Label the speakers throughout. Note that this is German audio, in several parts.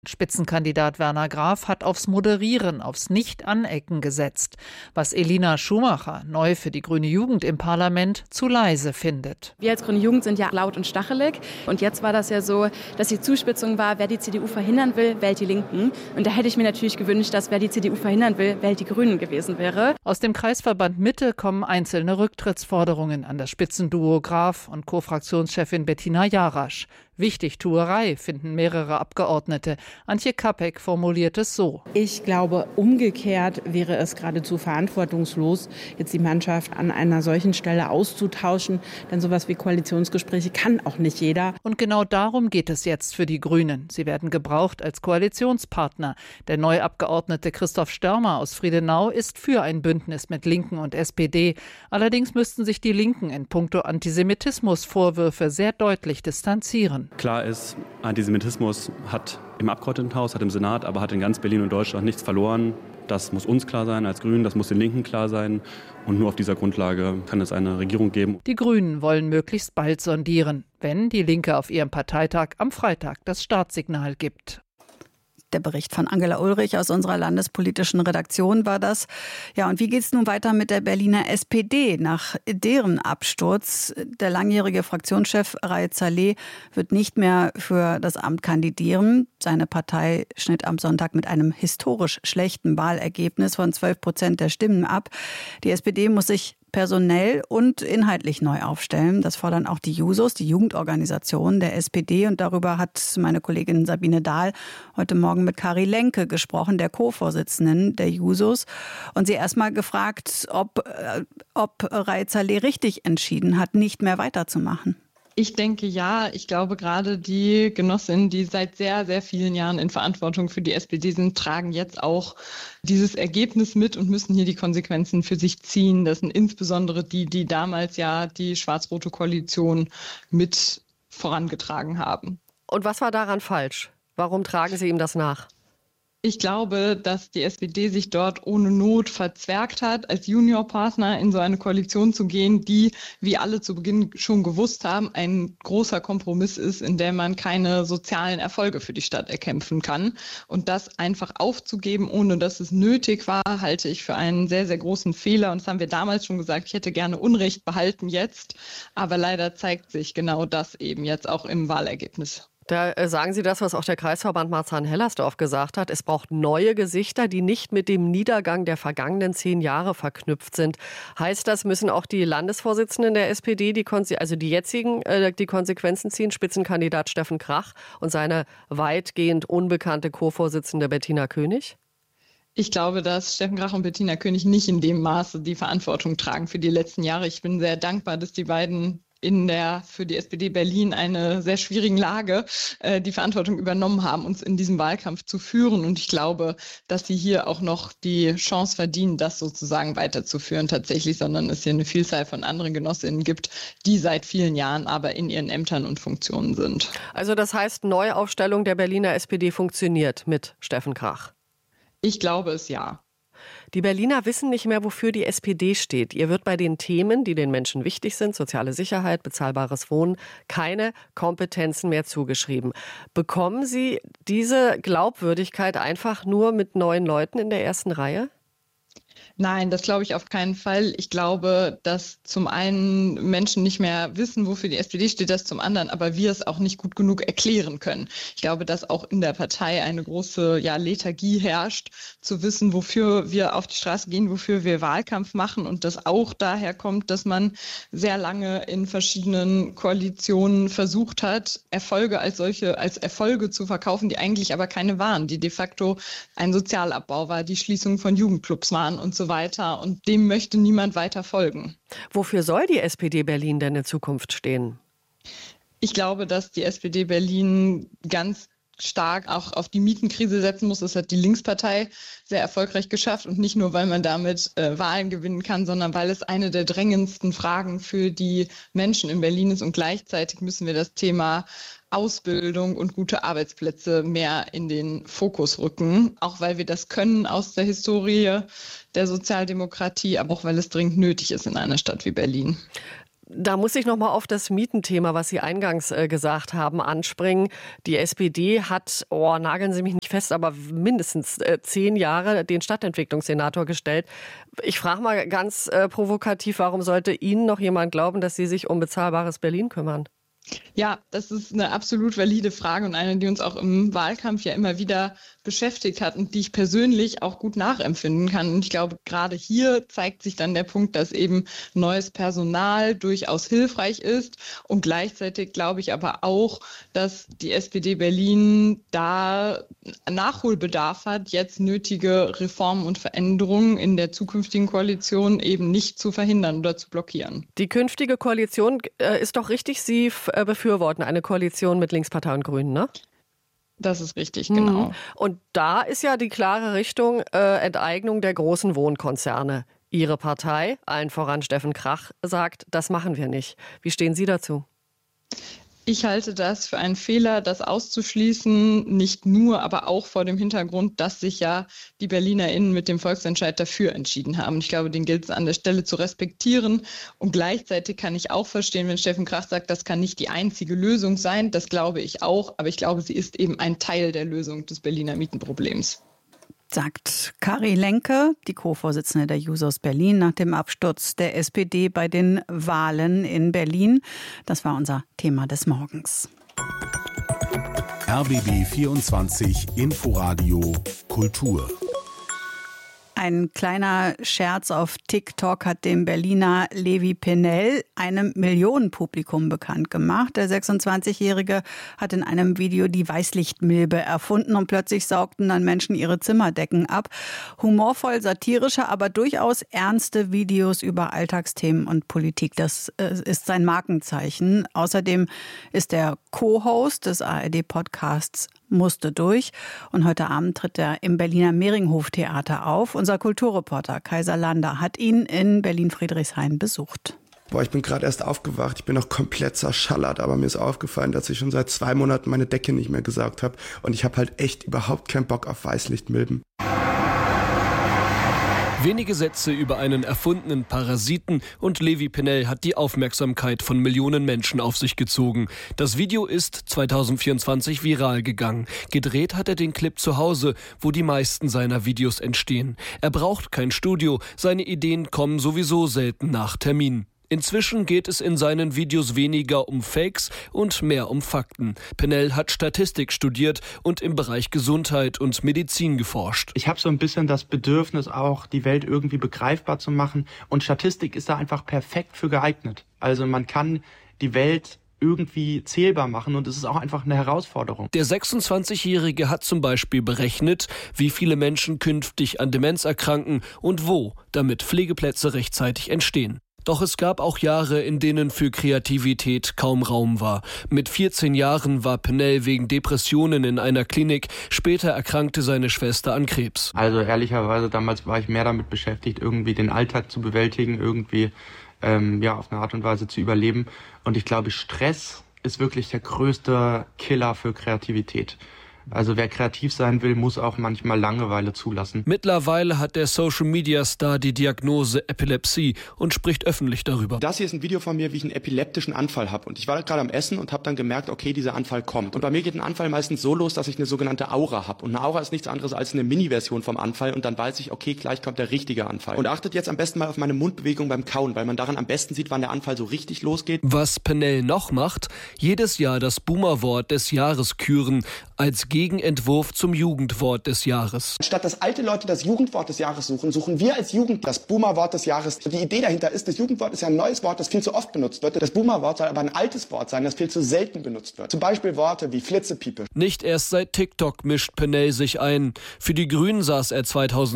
Speaker 1: Spitzenkandidat Werner Graf hat aufs Moderieren, aufs Nicht-Anecken gesetzt, was Elina Schumacher, neu für die Grüne Jugend im Parlament, zu leise findet.
Speaker 2: Wir als Grüne Jugend sind ja laut und stachelig. Und jetzt war das ja so, dass die Zuspitzung war, wer die CDU verhindern will, wählt die Linken. Und da hätte ich mir natürlich gewünscht, dass wer die CDU verhindern will, wählt die Grünen gewesen wäre.
Speaker 1: Aus dem Kreisverband Mitte kommen einzelne Rücktrittsforderungen an das Spitzenduo Graf und Co-Fraktionschefin Bettina Jarasch. Wichtigtuerei, finden mehrere Abgeordnete. Antje Kappeck formuliert es so:
Speaker 3: Ich glaube, umgekehrt wäre es geradezu verantwortungslos, jetzt die Mannschaft an einer solchen Stelle auszutauschen. Denn sowas wie Koalitionsgespräche kann auch nicht jeder.
Speaker 1: Und genau darum geht es jetzt für die Grünen. Sie werden gebraucht als Koalitionspartner. Der neue Abgeordnete Christoph Störmer aus Friedenau ist für ein Bündnis mit Linken und SPD. Allerdings müssten sich die Linken in puncto Antisemitismusvorwürfe sehr deutlich distanzieren.
Speaker 4: Klar ist, Antisemitismus hat im Abgeordnetenhaus, hat im Senat, aber hat in ganz Berlin und Deutschland nichts verloren. Das muss uns klar sein als Grünen, das muss den Linken klar sein. Und nur auf dieser Grundlage kann es eine Regierung geben.
Speaker 1: Die Grünen wollen möglichst bald sondieren, wenn die Linke auf ihrem Parteitag am Freitag das Startsignal gibt.
Speaker 5: Der Bericht von Angela Ulrich aus unserer landespolitischen Redaktion war das. Ja, und wie geht es nun weiter mit der Berliner SPD nach deren Absturz? Der langjährige Fraktionschef Raed Saleh wird nicht mehr für das Amt kandidieren. Seine Partei schnitt am Sonntag mit einem historisch schlechten Wahlergebnis von 12% der Stimmen ab. Die SPD muss sich personell und inhaltlich neu aufstellen. Das fordern auch die Jusos, die Jugendorganisation der SPD. Und darüber hat meine Kollegin Sabine Dahl heute Morgen mit Kari Lenke gesprochen, der Co-Vorsitzenden der Jusos. Und sie erst mal gefragt, ob Raed Saleh richtig entschieden hat, nicht mehr weiterzumachen.
Speaker 6: Ich denke ja. Ich glaube, gerade die Genossinnen, die seit sehr, sehr vielen Jahren in Verantwortung für die SPD sind, tragen jetzt auch dieses Ergebnis mit und müssen hier die Konsequenzen für sich ziehen. Das sind insbesondere die damals ja die schwarz-rote Koalition mit vorangetragen haben.
Speaker 7: Und was war daran falsch? Warum tragen Sie ihm das nach?
Speaker 6: Ich glaube, dass die SPD sich dort ohne Not verzwergt hat, als Juniorpartner in so eine Koalition zu gehen, die, wie alle zu Beginn schon gewusst haben, ein großer Kompromiss ist, in der man keine sozialen Erfolge für die Stadt erkämpfen kann. Und das einfach aufzugeben, ohne dass es nötig war, halte ich für einen sehr, sehr großen Fehler. Und das haben wir damals schon gesagt, ich hätte gerne Unrecht behalten jetzt. Aber leider zeigt sich genau das eben jetzt auch im Wahlergebnis.
Speaker 7: Da sagen Sie das, was auch der Kreisverband Marzahn-Hellersdorf gesagt hat. Es braucht neue Gesichter, die nicht mit dem Niedergang der vergangenen 10 Jahre verknüpft sind. Heißt das, müssen auch die Landesvorsitzenden der SPD, die Konsequenzen ziehen? Spitzenkandidat Steffen Krach und seine weitgehend unbekannte Co-Vorsitzende Bettina König?
Speaker 6: Ich glaube, dass Steffen Krach und Bettina König nicht in dem Maße die Verantwortung tragen für die letzten Jahre. Ich bin sehr dankbar, dass die beiden für die SPD Berlin eine sehr schwierigen Lage die Verantwortung übernommen haben, uns in diesem Wahlkampf zu führen. Und ich glaube, dass sie hier auch noch die Chance verdienen, das sozusagen weiterzuführen tatsächlich, sondern es hier eine Vielzahl von anderen Genossinnen gibt, die seit vielen Jahren aber in ihren Ämtern und Funktionen sind.
Speaker 7: Also das heißt, Neuaufstellung der Berliner SPD funktioniert mit Steffen Krach?
Speaker 6: Ich glaube es ja.
Speaker 7: Die Berliner wissen nicht mehr, wofür die SPD steht. Ihr wird bei den Themen, die den Menschen wichtig sind, soziale Sicherheit, bezahlbares Wohnen, keine Kompetenzen mehr zugeschrieben. Bekommen Sie diese Glaubwürdigkeit einfach nur mit neuen Leuten in der ersten Reihe?
Speaker 6: Nein, das glaube ich auf keinen Fall. Ich glaube, dass zum einen Menschen nicht mehr wissen, wofür die SPD steht, das zum anderen, aber wir es auch nicht gut genug erklären können. Ich glaube, dass auch in der Partei eine große Lethargie herrscht, zu wissen, wofür wir auf die Straße gehen, wofür wir Wahlkampf machen und das auch daher kommt, dass man sehr lange in verschiedenen Koalitionen versucht hat, Erfolge als solche, als Erfolge zu verkaufen, die eigentlich aber keine waren, die de facto ein Sozialabbau war, die Schließung von Jugendclubs waren und so weiter. Und dem möchte niemand weiter folgen.
Speaker 7: Wofür soll die SPD Berlin denn in Zukunft stehen?
Speaker 6: Ich glaube, dass die SPD Berlin ganz stark auch auf die Mietenkrise setzen muss. Das hat die Linkspartei sehr erfolgreich geschafft. Und nicht nur, weil man damit Wahlen gewinnen kann, sondern weil es eine der drängendsten Fragen für die Menschen in Berlin ist. Und gleichzeitig müssen wir das Thema Ausbildung und gute Arbeitsplätze mehr in den Fokus rücken. Auch weil wir das können aus der Historie der Sozialdemokratie, aber auch weil es dringend nötig ist in einer Stadt wie Berlin.
Speaker 7: Da muss ich noch mal auf das Mietenthema, was Sie eingangs gesagt haben, anspringen. Die SPD hat, nageln Sie mich nicht fest, aber mindestens 10 Jahre den Stadtentwicklungssenator gestellt. Ich frage mal ganz provokativ, warum sollte Ihnen noch jemand glauben, dass Sie sich um bezahlbares Berlin kümmern?
Speaker 6: Ja, das ist eine absolut valide Frage und eine, die uns auch im Wahlkampf ja immer wieder beschäftigt hat und die ich persönlich auch gut nachempfinden kann. Und ich glaube, gerade hier zeigt sich dann der Punkt, dass eben neues Personal durchaus hilfreich ist. Und gleichzeitig glaube ich aber auch, dass die SPD Berlin da Nachholbedarf hat, jetzt nötige Reformen und Veränderungen in der zukünftigen Koalition eben nicht zu verhindern oder zu blockieren.
Speaker 7: Die künftige Koalition ist doch richtig, Sie befürworten eine Koalition mit Linkspartei und Grünen, ne?
Speaker 6: Das ist richtig, genau.
Speaker 7: Und da ist ja die klare Richtung Enteignung der großen Wohnkonzerne. Ihre Partei, allen voran Steffen Krach, sagt, das machen wir nicht. Wie stehen Sie dazu?
Speaker 6: Ich halte das für einen Fehler, das auszuschließen, nicht nur, aber auch vor dem Hintergrund, dass sich ja die BerlinerInnen mit dem Volksentscheid dafür entschieden haben. Ich glaube, den gilt es an der Stelle zu respektieren. Und gleichzeitig kann ich auch verstehen, wenn Steffen Krach sagt, das kann nicht die einzige Lösung sein. Das glaube ich auch, aber ich glaube, sie ist eben ein Teil der Lösung des Berliner Mietenproblems.
Speaker 5: Sagt Kari Lenke, die Co-Vorsitzende der Jusos Berlin, nach dem Absturz der SPD bei den Wahlen in Berlin. Das war unser Thema des Morgens.
Speaker 8: RBB 24 Inforadio Kultur.
Speaker 5: Ein kleiner Scherz auf TikTok hat dem Berliner Levi Pennell einem Millionenpublikum bekannt gemacht. Der 26-Jährige hat in einem Video die Weißlichtmilbe erfunden und plötzlich saugten dann Menschen ihre Zimmerdecken ab. Humorvoll, satirische, aber durchaus ernste Videos über Alltagsthemen und Politik. Das ist sein Markenzeichen. Außerdem ist er Co-Host des ARD-Podcasts Musste durch. Und heute Abend tritt er im Berliner Mehringhof-Theater auf. Unser Kulturreporter Kaiser Lander hat ihn in Berlin-Friedrichshain besucht.
Speaker 9: Ich bin gerade erst aufgewacht, ich bin noch komplett zerschallert, aber mir ist aufgefallen, dass ich schon seit 2 Monaten meine Decke nicht mehr gesaugt habe. Und ich habe halt echt überhaupt keinen Bock auf Weißlichtmilben.
Speaker 10: Wenige Sätze über einen erfundenen Parasiten und Levi Pennell hat die Aufmerksamkeit von Millionen Menschen auf sich gezogen. Das Video ist 2024 viral gegangen. Gedreht hat er den Clip zu Hause, wo die meisten seiner Videos entstehen. Er braucht kein Studio, seine Ideen kommen sowieso selten nach Termin. Inzwischen geht es in seinen Videos weniger um Fakes und mehr um Fakten. Pennell hat Statistik studiert und im Bereich Gesundheit und Medizin geforscht.
Speaker 11: Ich habe so ein bisschen das Bedürfnis auch, die Welt irgendwie begreifbar zu machen. Und Statistik ist da einfach perfekt für geeignet. Also man kann die Welt irgendwie zählbar machen und es ist auch einfach eine Herausforderung.
Speaker 10: Der 26-Jährige hat zum Beispiel berechnet, wie viele Menschen künftig an Demenz erkranken und wo, damit Pflegeplätze rechtzeitig entstehen. Doch es gab auch Jahre, in denen für Kreativität kaum Raum war. Mit 14 Jahren war Pennell wegen Depressionen in einer Klinik. Später erkrankte seine Schwester an Krebs.
Speaker 11: Also ehrlicherweise, damals war ich mehr damit beschäftigt, irgendwie den Alltag zu bewältigen, irgendwie auf eine Art und Weise zu überleben. Und ich glaube, Stress ist wirklich der größte Killer für Kreativität. Also wer kreativ sein will, muss auch manchmal Langeweile zulassen.
Speaker 10: Mittlerweile hat der Social-Media-Star die Diagnose Epilepsie und spricht öffentlich darüber.
Speaker 9: Das hier ist ein Video von mir, wie ich einen epileptischen Anfall habe. Und ich war gerade am Essen und habe dann gemerkt, okay, dieser Anfall kommt. Und bei mir geht ein Anfall meistens so los, dass ich eine sogenannte Aura habe. Und eine Aura ist nichts anderes als eine Mini-Version vom Anfall. Und dann weiß ich, okay, gleich kommt der richtige Anfall. Und achtet jetzt am besten mal auf meine Mundbewegung beim Kauen, weil man daran am besten sieht, wann der Anfall so richtig losgeht.
Speaker 10: Was Pennell noch macht, jedes Jahr das Boomer-Wort des Jahres küren, als Gegenentwurf zum Jugendwort des Jahres.
Speaker 9: Statt dass alte Leute das Jugendwort des Jahres suchen, suchen wir als Jugend das Boomer-Wort des Jahres. Die Idee dahinter ist, das Jugendwort ist ja ein neues Wort, das viel zu oft benutzt wird. Das Boomer-Wort soll aber ein altes Wort sein, das viel zu selten benutzt wird. Zum Beispiel Worte wie Flitzepiepe.
Speaker 10: Nicht erst seit TikTok mischt Pennell sich ein. Für die Grünen saß er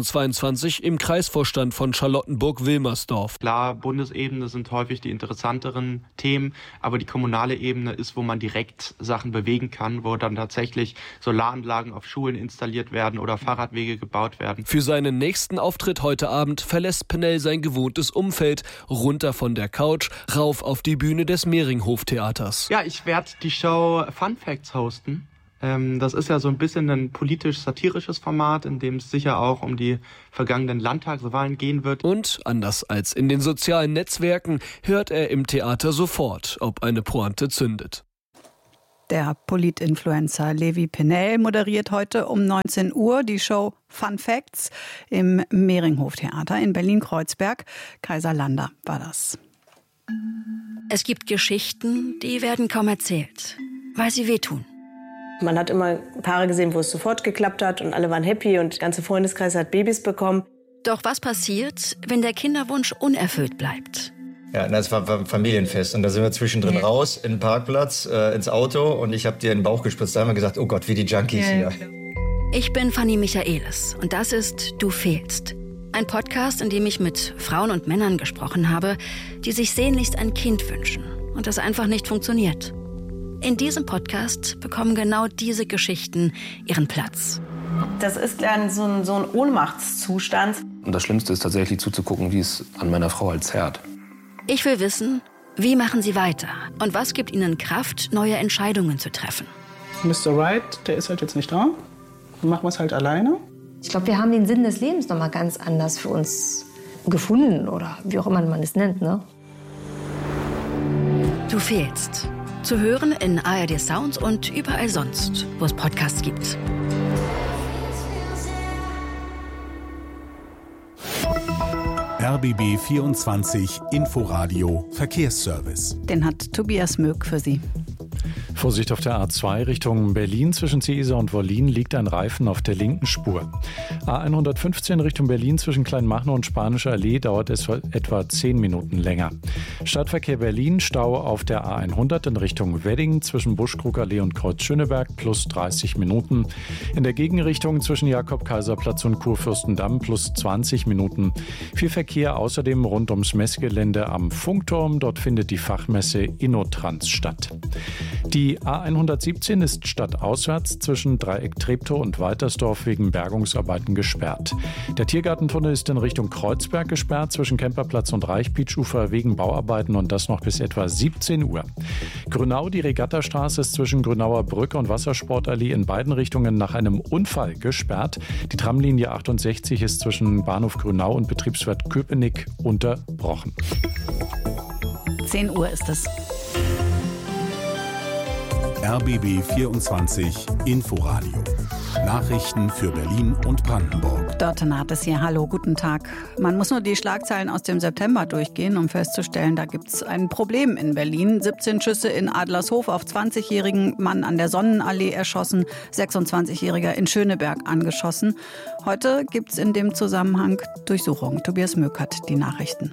Speaker 10: 2022 im Kreisvorstand von Charlottenburg-Wilmersdorf.
Speaker 11: Klar, Bundesebene sind häufig die interessanteren Themen, aber die kommunale Ebene ist, wo man direkt Sachen bewegen kann, wo dann tatsächlich Solaranlagen auf Schulen installiert werden oder Fahrradwege gebaut werden.
Speaker 10: Für seinen nächsten Auftritt heute Abend verlässt Pennell sein gewohntes Umfeld, runter von der Couch, rauf auf die Bühne des Mehringhof-Theaters.
Speaker 11: Ja, ich werde die Show Fun Facts hosten. Das ist ja so ein bisschen ein politisch-satirisches Format, in dem es sicher auch um die vergangenen Landtagswahlen gehen wird.
Speaker 10: Und anders als in den sozialen Netzwerken hört er im Theater sofort, ob eine Pointe zündet.
Speaker 5: Der Politinfluencer Levi Pennell moderiert heute um 19 Uhr die Show Fun Facts im Mehringhof-Theater in Berlin-Kreuzberg. Kaiser Lander war das.
Speaker 12: Es gibt Geschichten, die werden kaum erzählt, weil sie wehtun.
Speaker 13: Man hat immer Paare gesehen, wo es sofort geklappt hat und alle waren happy und der ganze Freundeskreis hat Babys bekommen.
Speaker 12: Doch was passiert, wenn der Kinderwunsch unerfüllt bleibt?
Speaker 14: Ja, das war ein Familienfest und da sind wir zwischendrin raus, in den Parkplatz, ins Auto und ich habe dir in den Bauch gespritzt. Da haben wir gesagt, oh Gott, wie die Junkies hier.
Speaker 12: Ich bin Fanny Michaelis und das ist Du fehlst. Ein Podcast, in dem ich mit Frauen und Männern gesprochen habe, die sich sehnlichst ein Kind wünschen und das einfach nicht funktioniert. In diesem Podcast bekommen genau diese Geschichten ihren Platz.
Speaker 13: Das ist dann so ein Ohnmachtszustand.
Speaker 15: Und das Schlimmste ist tatsächlich zuzugucken, wie es an meiner Frau halt zerrt.
Speaker 12: Ich will wissen, wie machen sie weiter und was gibt ihnen Kraft, neue Entscheidungen zu treffen.
Speaker 16: Mr. Right, der ist halt jetzt nicht da. Dann machen wir es halt alleine.
Speaker 17: Ich glaube, wir haben den Sinn des Lebens noch mal ganz anders für uns gefunden oder wie auch immer man es nennt, ne?
Speaker 12: Du fehlst. Zu hören in ARD Sounds und überall sonst, wo es Podcasts gibt.
Speaker 8: RBB 24 Inforadio Verkehrsservice.
Speaker 5: Den hat Tobias Möck für Sie.
Speaker 18: Vorsicht auf der A2 Richtung Berlin. Zwischen Ciesa und Wollin liegt ein Reifen auf der linken Spur. A115 Richtung Berlin zwischen Kleinmachnow und Spanische Allee dauert es etwa 10 Minuten länger. Stadtverkehr Berlin, Stau auf der A100 in Richtung Wedding zwischen Buschkrugallee und Kreuz Schöneberg plus 30 Minuten. In der Gegenrichtung zwischen Jakob-Kaiser-Platz und Kurfürstendamm plus 20 Minuten. Viel Verkehr außerdem rund ums Messgelände am Funkturm. Dort findet die Fachmesse InnoTrans statt. Die A117 ist stadtauswärts zwischen Dreieck Treptow und Waltersdorf wegen Bergungsarbeiten gesperrt. Der Tiergartentunnel ist in Richtung Kreuzberg gesperrt zwischen Kemperplatz und Reichpietsch-Ufer wegen Bauarbeiten und das noch bis etwa 17 Uhr. Grünau, die Regattastraße ist zwischen Grünauer Brücke und Wassersportallee in beiden Richtungen nach einem Unfall gesperrt. Die Tramlinie 68 ist zwischen Bahnhof Grünau und Betriebswirt Köpenick unterbrochen.
Speaker 5: 10 Uhr ist es.
Speaker 8: RBB 24 Inforadio. Nachrichten für Berlin und Brandenburg.
Speaker 5: Dörte Naht hier. Hallo, guten Tag. Man muss nur die Schlagzeilen aus dem September durchgehen, um festzustellen, da gibt es ein Problem in Berlin. 17 Schüsse in Adlershof auf 20-jährigen Mann an der Sonnenallee erschossen, 26-jähriger in Schöneberg angeschossen. Heute gibt es in dem Zusammenhang Durchsuchungen. Tobias Möck hat die Nachrichten.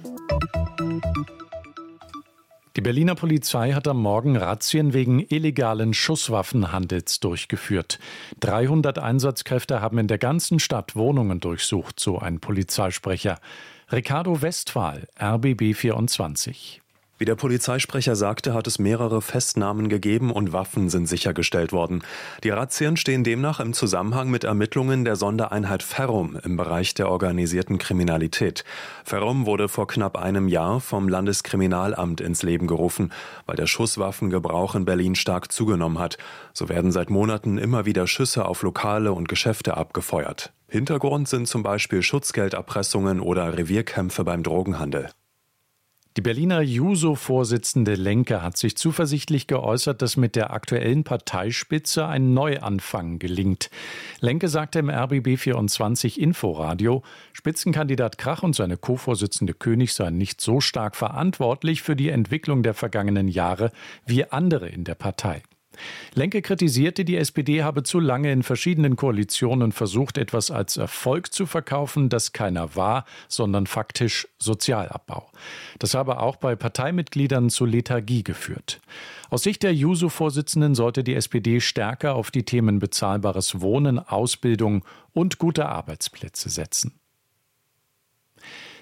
Speaker 18: Die Berliner Polizei hat am Morgen Razzien wegen illegalen Schusswaffenhandels durchgeführt. 300 Einsatzkräfte haben in der ganzen Stadt Wohnungen durchsucht, so ein Polizeisprecher. Ricardo Westphal, RBB 24.
Speaker 19: Wie der Polizeisprecher sagte, hat es mehrere Festnahmen gegeben und Waffen sind sichergestellt worden. Die Razzien stehen demnach im Zusammenhang mit Ermittlungen der Sondereinheit Ferrum im Bereich der organisierten Kriminalität. Ferrum wurde vor knapp einem Jahr vom Landeskriminalamt ins Leben gerufen, weil der Schusswaffengebrauch in Berlin stark zugenommen hat. So werden seit Monaten immer wieder Schüsse auf Lokale und Geschäfte abgefeuert. Hintergrund sind zum Beispiel Schutzgelderpressungen oder Revierkämpfe beim Drogenhandel.
Speaker 18: Die Berliner Juso-Vorsitzende Lenke hat sich zuversichtlich geäußert, dass mit der aktuellen Parteispitze ein Neuanfang gelingt. Lenke sagte im RBB 24 Inforadio, Spitzenkandidat Krach und seine Co-Vorsitzende König seien nicht so stark verantwortlich für die Entwicklung der vergangenen Jahre wie andere in der Partei. Lenke kritisierte, die SPD habe zu lange in verschiedenen Koalitionen versucht, etwas als Erfolg zu verkaufen, das keiner war, sondern faktisch Sozialabbau. Das habe auch bei Parteimitgliedern zu Lethargie geführt. Aus Sicht der Juso-Vorsitzenden sollte die SPD stärker auf die Themen bezahlbares Wohnen, Ausbildung und gute Arbeitsplätze setzen.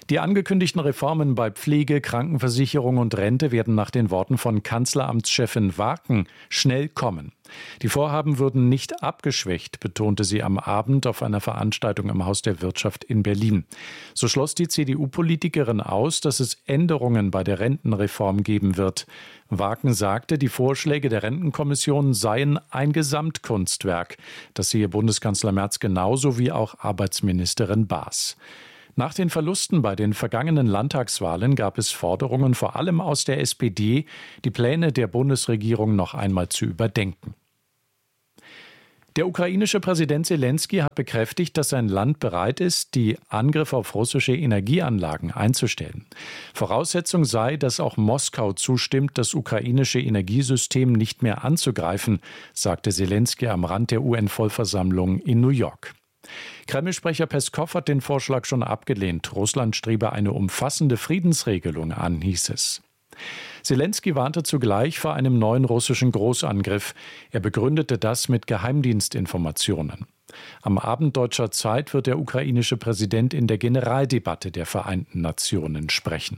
Speaker 18: Die angekündigten Reformen bei Pflege, Krankenversicherung und Rente werden nach den Worten von Kanzleramtschefin Waaken schnell kommen. Die Vorhaben würden nicht abgeschwächt, betonte sie am Abend auf einer Veranstaltung im Haus der Wirtschaft in Berlin. So schloss die CDU-Politikerin aus, dass es Änderungen bei der Rentenreform geben wird. Waaken sagte, die Vorschläge der Rentenkommission seien ein Gesamtkunstwerk. Das sehe Bundeskanzler Merz genauso wie auch Arbeitsministerin Baas. Nach den Verlusten bei den vergangenen Landtagswahlen gab es Forderungen, vor allem aus der SPD, die Pläne der Bundesregierung noch einmal zu überdenken. Der ukrainische Präsident Selenskyj hat bekräftigt, dass sein Land bereit ist, die Angriffe auf russische Energieanlagen einzustellen. Voraussetzung sei, dass auch Moskau zustimmt, das ukrainische Energiesystem nicht mehr anzugreifen, sagte Selenskyj am Rand der UN-Vollversammlung in New York. Kreml-Sprecher Peskow hat den Vorschlag schon abgelehnt. Russland strebe eine umfassende Friedensregelung an, hieß es. Selenskyj warnte zugleich vor einem neuen russischen Großangriff. Er begründete das mit Geheimdienstinformationen. Am Abend deutscher Zeit wird der ukrainische Präsident in der Generaldebatte der Vereinten Nationen sprechen.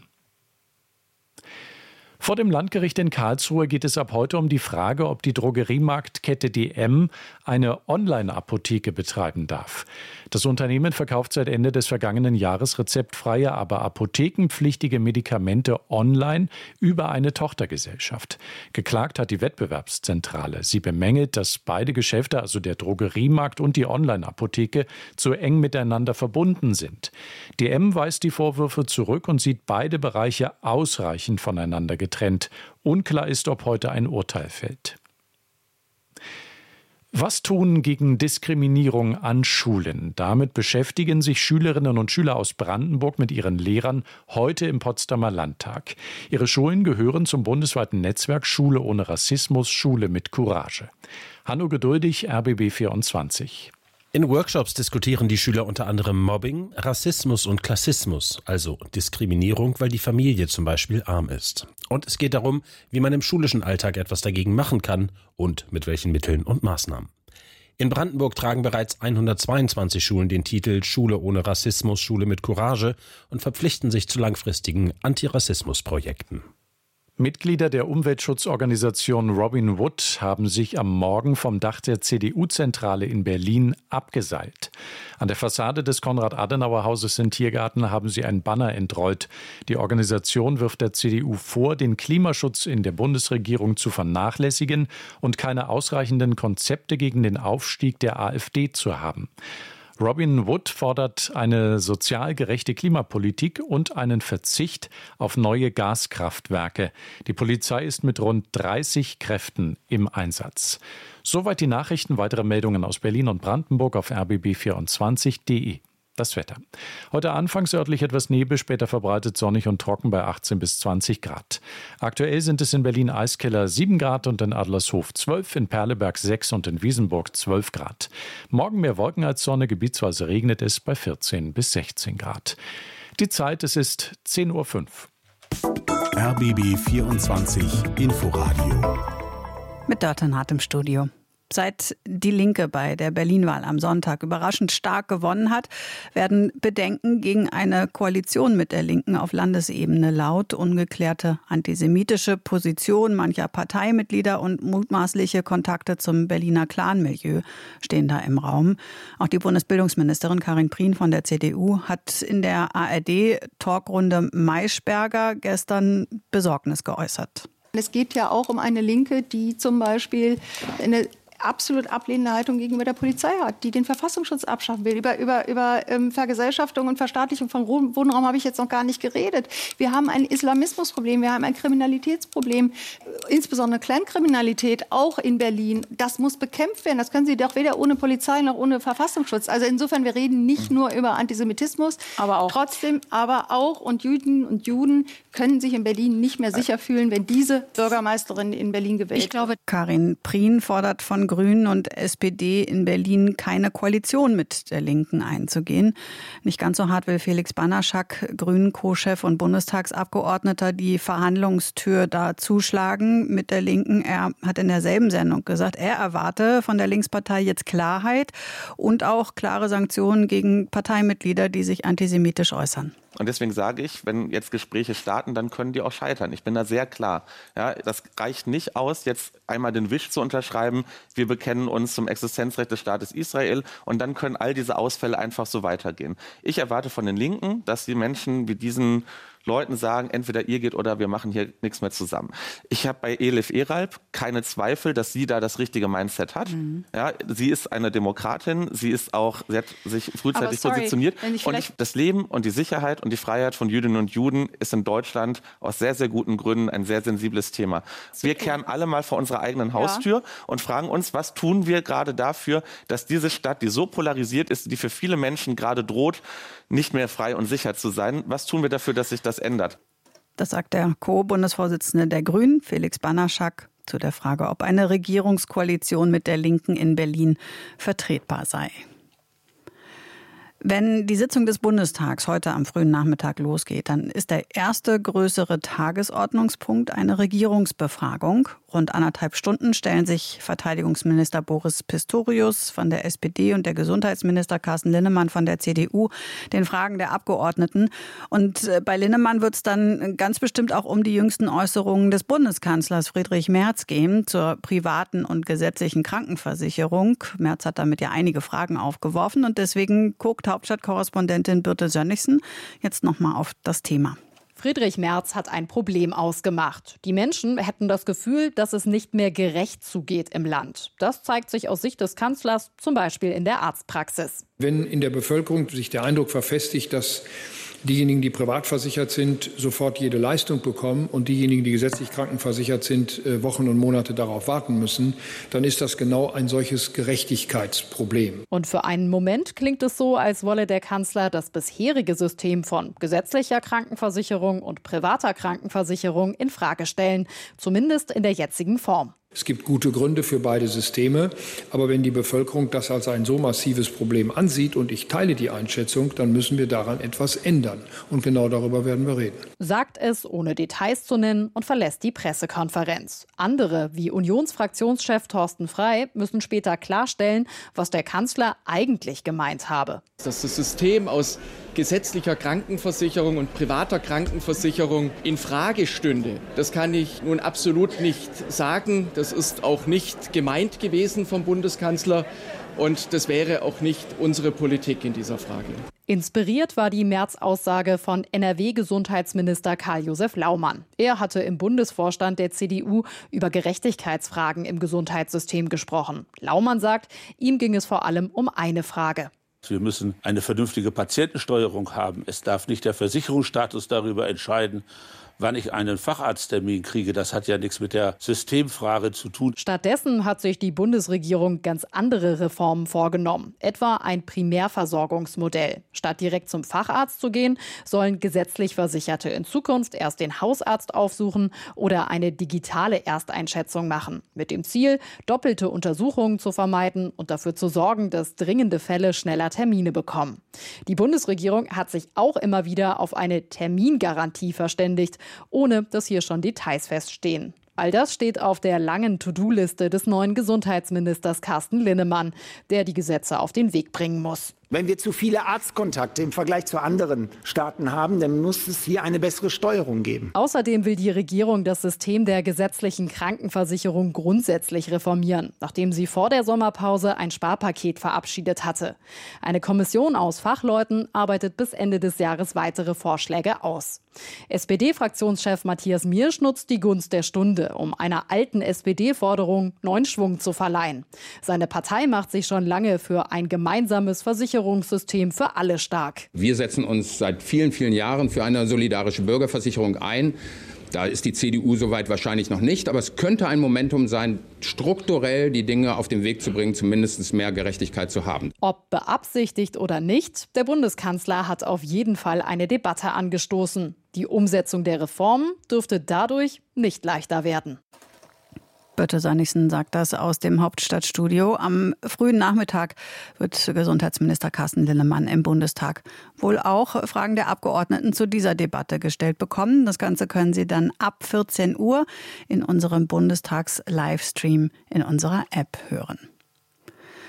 Speaker 18: Vor dem Landgericht in Karlsruhe geht es ab heute um die Frage, ob die Drogeriemarktkette DM eine Online-Apotheke betreiben darf. Das Unternehmen verkauft seit Ende des vergangenen Jahres rezeptfreie, aber apothekenpflichtige Medikamente online über eine Tochtergesellschaft. Geklagt hat die Wettbewerbszentrale. Sie bemängelt, dass beide Geschäfte, also der Drogeriemarkt und die Online-Apotheke, zu eng miteinander verbunden sind. DM weist die Vorwürfe zurück und sieht beide Bereiche ausreichend voneinander getrennt. Unklar ist, ob heute ein Urteil fällt. Was tun gegen Diskriminierung an Schulen? Damit beschäftigen sich Schülerinnen und Schüler aus Brandenburg mit ihren Lehrern heute im Potsdamer Landtag. Ihre Schulen gehören zum bundesweiten Netzwerk Schule ohne Rassismus, Schule mit Courage. Hanno Geduldig, RBB 24.
Speaker 20: In Workshops diskutieren die Schüler unter anderem Mobbing, Rassismus und Klassismus, also Diskriminierung, weil die Familie zum Beispiel arm ist. Und es geht darum, wie man im schulischen Alltag etwas dagegen machen kann und mit welchen Mitteln und Maßnahmen. In Brandenburg tragen bereits 122 Schulen den Titel Schule ohne Rassismus, Schule mit Courage und verpflichten sich zu langfristigen Antirassismusprojekten.
Speaker 18: Mitglieder der Umweltschutzorganisation Robin Wood haben sich am Morgen vom Dach der CDU-Zentrale in Berlin abgeseilt. An der Fassade des Konrad-Adenauer-Hauses im Tiergarten haben sie ein Banner entrollt. Die Organisation wirft der CDU vor, den Klimaschutz in der Bundesregierung zu vernachlässigen und keine ausreichenden Konzepte gegen den Aufstieg der AfD zu haben. Robin Wood fordert eine sozial gerechte Klimapolitik und einen Verzicht auf neue Gaskraftwerke. Die Polizei ist mit rund 30 Kräften im Einsatz. Soweit die Nachrichten. Weitere Meldungen aus Berlin und Brandenburg auf rbb24.de. Das Wetter. Heute anfangs örtlich etwas Nebel, später verbreitet sonnig und trocken bei 18 bis 20 Grad. Aktuell sind es in Berlin-Eiskeller 7 Grad und in Adlershof 12, in Perleberg 6 und in Wiesenburg 12 Grad. Morgen mehr Wolken als Sonne, gebietsweise regnet es bei 14 bis 16 Grad. Die Zeit, es ist 10:05 Uhr.
Speaker 8: RBB 24 Inforadio.
Speaker 5: Mit Dörten Hart im Studio. Seit die Linke bei der Berlin-Wahl am Sonntag überraschend stark gewonnen hat, werden Bedenken gegen eine Koalition mit der Linken auf Landesebene laut. Ungeklärte antisemitische Position mancher Parteimitglieder und mutmaßliche Kontakte zum Berliner Clanmilieu stehen da im Raum. Auch die Bundesbildungsministerin Karin Prien von der CDU hat in der ARD-Talkrunde Maischberger gestern Besorgnis geäußert.
Speaker 21: Es geht ja auch um eine Linke, die zum Beispiel eine absolut ablehnende Haltung gegenüber der Polizei hat, die den Verfassungsschutz abschaffen will. Über Vergesellschaftung und Verstaatlichung von Wohnraum habe ich jetzt noch gar nicht geredet. Wir haben ein Islamismusproblem, wir haben ein Kriminalitätsproblem, insbesondere Clankriminalität, auch in Berlin. Das muss bekämpft werden. Das können Sie doch weder ohne Polizei noch ohne Verfassungsschutz. Also insofern, wir reden nicht nur über Antisemitismus, aber auch und Juden und Juden können sich in Berlin nicht mehr sicher fühlen, wenn diese Bürgermeisterin in Berlin gewählt wird.
Speaker 5: Karin Prien fordert von Grünen und SPD in Berlin keine Koalition mit der Linken einzugehen. Nicht ganz so hart will Felix Banaschak, Grünen-Co-Chef und Bundestagsabgeordneter, die Verhandlungstür da zuschlagen mit der Linken. Er hat in derselben Sendung gesagt, er erwarte von der Linkspartei jetzt Klarheit und auch klare Sanktionen gegen Parteimitglieder, die sich antisemitisch äußern.
Speaker 2: Und deswegen sage ich, wenn jetzt Gespräche starten, dann können die auch scheitern. Ich bin da sehr klar. Ja, das reicht nicht aus, jetzt einmal den Wisch zu unterschreiben. Wir bekennen uns zum Existenzrecht des Staates Israel und dann können all diese Ausfälle einfach so weitergehen. Ich erwarte von den Linken, dass die Menschen wie diesen Leuten sagen, entweder ihr geht oder wir machen hier nichts mehr zusammen. Ich habe bei Elif Eralp keine Zweifel, dass sie da das richtige Mindset hat. Ja, sie ist eine Demokratin, sie hat sich frühzeitig positioniert. Und das Leben und die Sicherheit und die Freiheit von Jüdinnen und Juden ist in Deutschland aus sehr, sehr guten Gründen ein sehr sensibles Thema. Wir kehren alle mal vor unserer eigenen Haustür und fragen uns, was tun wir gerade dafür, dass diese Stadt, die so polarisiert ist, die für viele Menschen gerade droht, nicht mehr frei und sicher zu sein. Was tun wir dafür, dass sich das ändert?
Speaker 5: Das sagt der Co-Bundesvorsitzende der Grünen, Felix Banaschak, zu der Frage, ob eine Regierungskoalition mit der Linken in Berlin vertretbar sei. Wenn die Sitzung des Bundestags heute am frühen Nachmittag losgeht, dann ist der erste größere Tagesordnungspunkt eine Regierungsbefragung. Rund 1,5 Stunden stellen sich Verteidigungsminister Boris Pistorius von der SPD und der Gesundheitsminister Carsten Linnemann von der CDU den Fragen der Abgeordneten. Und bei Linnemann wird es dann ganz bestimmt auch um die jüngsten Äußerungen des Bundeskanzlers Friedrich Merz gehen zur privaten und gesetzlichen Krankenversicherung. Merz hat damit ja einige Fragen aufgeworfen und deswegen guckt Hauptstadtkorrespondentin Birte Sönnigsen jetzt nochmal auf das Thema.
Speaker 22: Friedrich Merz hat ein Problem ausgemacht. Die Menschen hätten das Gefühl, dass es nicht mehr gerecht zugeht im Land. Das zeigt sich aus Sicht des Kanzlers zum Beispiel in der Arztpraxis.
Speaker 23: Wenn in der Bevölkerung sich der Eindruck verfestigt, dass diejenigen, die privat versichert sind, sofort jede Leistung bekommen und diejenigen, die gesetzlich krankenversichert sind, Wochen und Monate darauf warten müssen, dann ist das genau ein solches Gerechtigkeitsproblem.
Speaker 22: Und für einen Moment klingt es so, als wolle der Kanzler das bisherige System von gesetzlicher Krankenversicherung und privater Krankenversicherung in Frage stellen, zumindest in der jetzigen Form.
Speaker 23: Es gibt gute Gründe für beide Systeme, aber wenn die Bevölkerung das als ein so massives Problem ansieht, und ich teile die Einschätzung, dann müssen wir daran etwas ändern. Und genau darüber werden wir reden.
Speaker 22: Sagt es, ohne Details zu nennen, und verlässt die Pressekonferenz. Andere, wie Unionsfraktionschef Thorsten Frey, müssen später klarstellen, was der Kanzler eigentlich gemeint habe.
Speaker 24: Dass das System aus gesetzlicher Krankenversicherung und privater Krankenversicherung in Frage stünde, das kann ich nun absolut nicht sagen. Das ist auch nicht gemeint gewesen vom Bundeskanzler und das wäre auch nicht unsere Politik in dieser Frage.
Speaker 22: Inspiriert war die Merz-Aussage von NRW-Gesundheitsminister Karl-Josef Laumann. Er hatte im Bundesvorstand der CDU über Gerechtigkeitsfragen im Gesundheitssystem gesprochen. Laumann sagt, ihm ging es vor allem um eine Frage.
Speaker 25: Wir müssen eine vernünftige Patientensteuerung haben. Es darf nicht der Versicherungsstatus darüber entscheiden, wann ich einen Facharzttermin kriege. Das hat ja nichts mit der Systemfrage zu tun.
Speaker 22: Stattdessen hat sich die Bundesregierung ganz andere Reformen vorgenommen. Etwa ein Primärversorgungsmodell. Statt direkt zum Facharzt zu gehen, sollen gesetzlich Versicherte in Zukunft erst den Hausarzt aufsuchen oder eine digitale Ersteinschätzung machen. Mit dem Ziel, doppelte Untersuchungen zu vermeiden und dafür zu sorgen, dass dringende Fälle schneller Termine bekommen. Die Bundesregierung hat sich auch immer wieder auf eine Termingarantie verständigt, ohne dass hier schon Details feststehen. All das steht auf der langen To-Do-Liste des neuen Gesundheitsministers Carsten Linnemann, der die Gesetze auf den Weg bringen muss.
Speaker 26: Wenn wir zu viele Arztkontakte im Vergleich zu anderen Staaten haben, dann muss es hier eine bessere Steuerung geben.
Speaker 22: Außerdem will die Regierung das System der gesetzlichen Krankenversicherung grundsätzlich reformieren, nachdem sie vor der Sommerpause ein Sparpaket verabschiedet hatte. Eine Kommission aus Fachleuten arbeitet bis Ende des Jahres weitere Vorschläge aus. SPD-Fraktionschef Matthias Miersch nutzt die Gunst der Stunde, um einer alten SPD-Forderung neuen Schwung zu verleihen. Seine Partei macht sich schon lange für ein gemeinsames Versicherungssystem für alle stark.
Speaker 27: Wir setzen uns seit vielen, vielen Jahren für eine solidarische Bürgerversicherung ein. Da ist die CDU soweit wahrscheinlich noch nicht, aber es könnte ein Momentum sein, strukturell die Dinge auf den Weg zu bringen, zumindest mehr Gerechtigkeit zu haben.
Speaker 22: Ob beabsichtigt oder nicht, der Bundeskanzler hat auf jeden Fall eine Debatte angestoßen. Die Umsetzung der Reformen dürfte dadurch nicht leichter werden.
Speaker 5: Birte Sönnigsen sagt das aus dem Hauptstadtstudio. Am frühen Nachmittag wird Gesundheitsminister Carsten Linnemann im Bundestag wohl auch Fragen der Abgeordneten zu dieser Debatte gestellt bekommen. Das Ganze können Sie dann ab 14 Uhr in unserem Bundestags-Livestream in unserer App hören.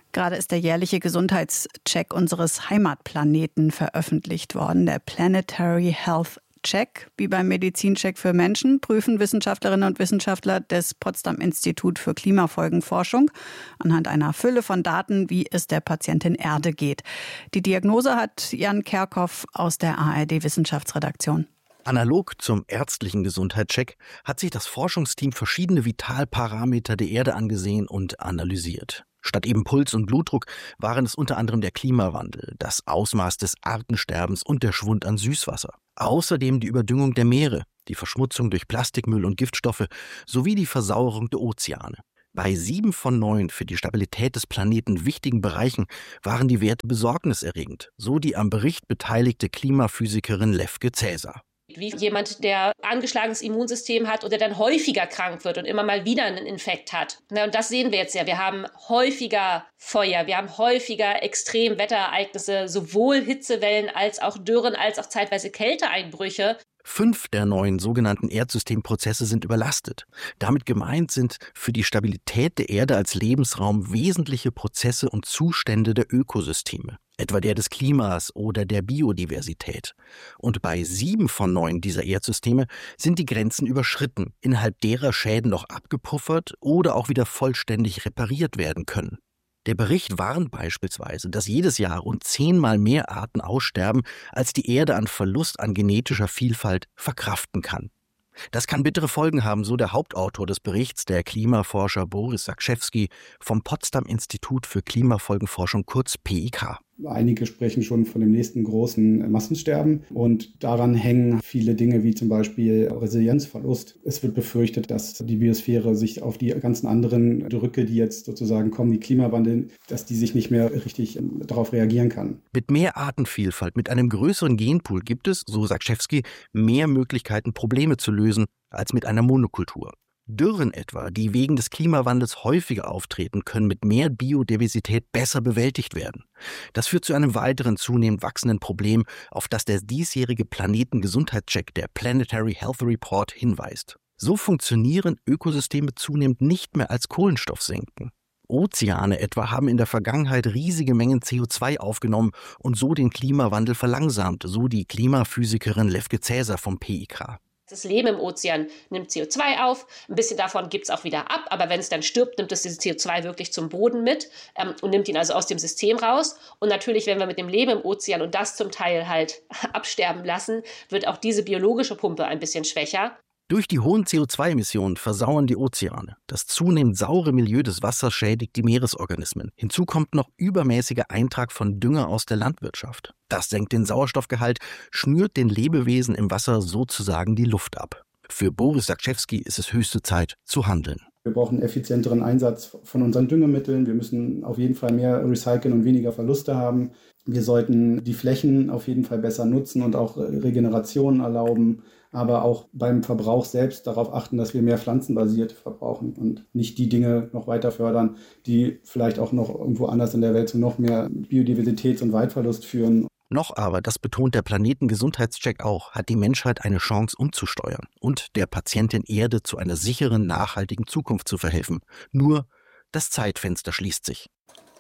Speaker 5: Gerade ist der jährliche Gesundheitscheck unseres Heimatplaneten veröffentlicht worden, der Planetary Health Check. Wie beim Medizincheck für Menschen prüfen Wissenschaftlerinnen und Wissenschaftler des Potsdam-Institut für Klimafolgenforschung anhand einer Fülle von Daten, wie es der Patientin Erde geht. Die Diagnose hat Jan Kerkhoff aus der ARD-Wissenschaftsredaktion.
Speaker 1: Analog zum ärztlichen Gesundheitscheck hat sich das Forschungsteam verschiedene Vitalparameter der Erde angesehen und analysiert. Statt eben Puls und Blutdruck waren es unter anderem der Klimawandel, das Ausmaß des Artensterbens und der Schwund an Süßwasser. Außerdem die Überdüngung der Meere, die Verschmutzung durch Plastikmüll und Giftstoffe sowie die Versauerung der Ozeane. Bei 7 von 9 für die Stabilität des Planeten wichtigen Bereichen waren die Werte besorgniserregend, so die am Bericht beteiligte Klimaphysikerin Lefke Cäsar.
Speaker 3: Wie jemand, der angeschlagenes Immunsystem hat oder dann häufiger krank wird und immer mal wieder einen Infekt hat. Und das sehen wir jetzt ja. Wir haben häufiger Feuer, wir haben häufiger Extremwetterereignisse, sowohl Hitzewellen als auch Dürren, als auch zeitweise Kälteeinbrüche.
Speaker 1: 5 der 9 sogenannten Erdsystemprozesse sind überlastet. Damit gemeint sind für die Stabilität der Erde als Lebensraum wesentliche Prozesse und Zustände der Ökosysteme, etwa der des Klimas oder der Biodiversität. Und bei 7 von 9 dieser Erdsysteme sind die Grenzen überschritten, innerhalb derer Schäden noch abgepuffert oder auch wieder vollständig repariert werden können. Der Bericht warnt beispielsweise, dass jedes Jahr rund 10-mal mehr Arten aussterben, als die Erde an Verlust an genetischer Vielfalt verkraften kann. Das kann bittere Folgen haben, so der Hauptautor des Berichts, der Klimaforscher Boris Zakrzewski vom Potsdam-Institut für Klimafolgenforschung, kurz PIK.
Speaker 4: Einige sprechen schon von dem nächsten großen Massensterben und daran hängen viele Dinge wie zum Beispiel Resilienzverlust. Es wird befürchtet, dass die Biosphäre sich auf die ganzen anderen Drücke, die jetzt sozusagen kommen, wie Klimawandel, dass die sich nicht mehr richtig darauf reagieren kann.
Speaker 1: Mit mehr Artenvielfalt, mit einem größeren Genpool gibt es, so Zakrzewski, mehr Möglichkeiten, Probleme zu lösen als mit einer Monokultur. Dürren etwa, die wegen des Klimawandels häufiger auftreten, können mit mehr Biodiversität besser bewältigt werden. Das führt zu einem weiteren zunehmend wachsenden Problem, auf das der diesjährige Planetengesundheitscheck, der Planetary Health Report, hinweist. So funktionieren Ökosysteme zunehmend nicht mehr als Kohlenstoffsenken. Ozeane etwa haben in der Vergangenheit riesige Mengen CO2 aufgenommen und so den Klimawandel verlangsamt, so die Klimaphysikerin Lefke Cäsar vom PIK.
Speaker 3: Das Leben im Ozean nimmt CO2 auf, ein bisschen davon gibt es auch wieder ab, aber wenn es dann stirbt, nimmt es dieses CO2 wirklich zum Boden mit und nimmt ihn also aus dem System raus. Und natürlich, wenn wir mit dem Leben im Ozean und das zum Teil halt absterben lassen, wird auch diese biologische Pumpe ein bisschen schwächer.
Speaker 1: Durch die hohen CO2-Emissionen versauern die Ozeane. Das zunehmend saure Milieu des Wassers schädigt die Meeresorganismen. Hinzu kommt noch übermäßiger Eintrag von Dünger aus der Landwirtschaft. Das senkt den Sauerstoffgehalt, schnürt den Lebewesen im Wasser sozusagen die Luft ab. Für Boris Zakrzewski ist es höchste Zeit zu handeln.
Speaker 4: Wir brauchen einen effizienteren Einsatz von unseren Düngemitteln. Wir müssen auf jeden Fall mehr recyceln und weniger Verluste haben. Wir sollten die Flächen auf jeden Fall besser nutzen und auch Regenerationen erlauben, aber auch beim Verbrauch selbst darauf achten, dass wir mehr pflanzenbasiert verbrauchen und nicht die Dinge noch weiter fördern, die vielleicht auch noch irgendwo anders in der Welt zu noch mehr Biodiversitäts- und Waldverlust führen.
Speaker 1: Noch aber, das betont der Planetengesundheitscheck auch, hat die Menschheit eine Chance umzusteuern und der Patientin Erde zu einer sicheren, nachhaltigen Zukunft zu verhelfen. Nur das Zeitfenster schließt sich.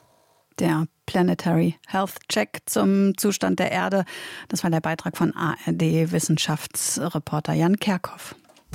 Speaker 5: Der Planetary Health Check zum Zustand der Erde. Das war der Beitrag von ARD-Wissenschaftsreporter Jan Kerkhoff.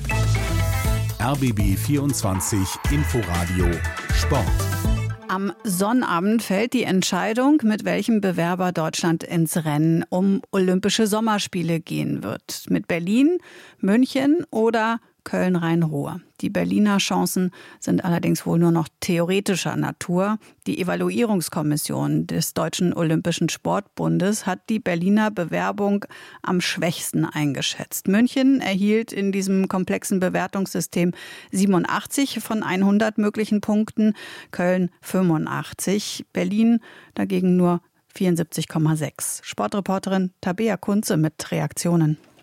Speaker 8: RBB 24 Inforadio Sport.
Speaker 5: Am Sonnabend fällt die Entscheidung, mit welchem Bewerber Deutschland ins Rennen um Olympische Sommerspiele gehen wird. Mit Berlin, München oder Köln-Rhein-Ruhr. Die Berliner Chancen sind allerdings wohl nur noch theoretischer Natur. Die Evaluierungskommission des Deutschen Olympischen Sportbundes hat die Berliner Bewerbung am schwächsten eingeschätzt. München erhielt in diesem komplexen Bewertungssystem 87 von 100 möglichen Punkten, Köln 85, Berlin dagegen nur 74,6. Sportreporterin Tabea Kunze mit Reaktionen.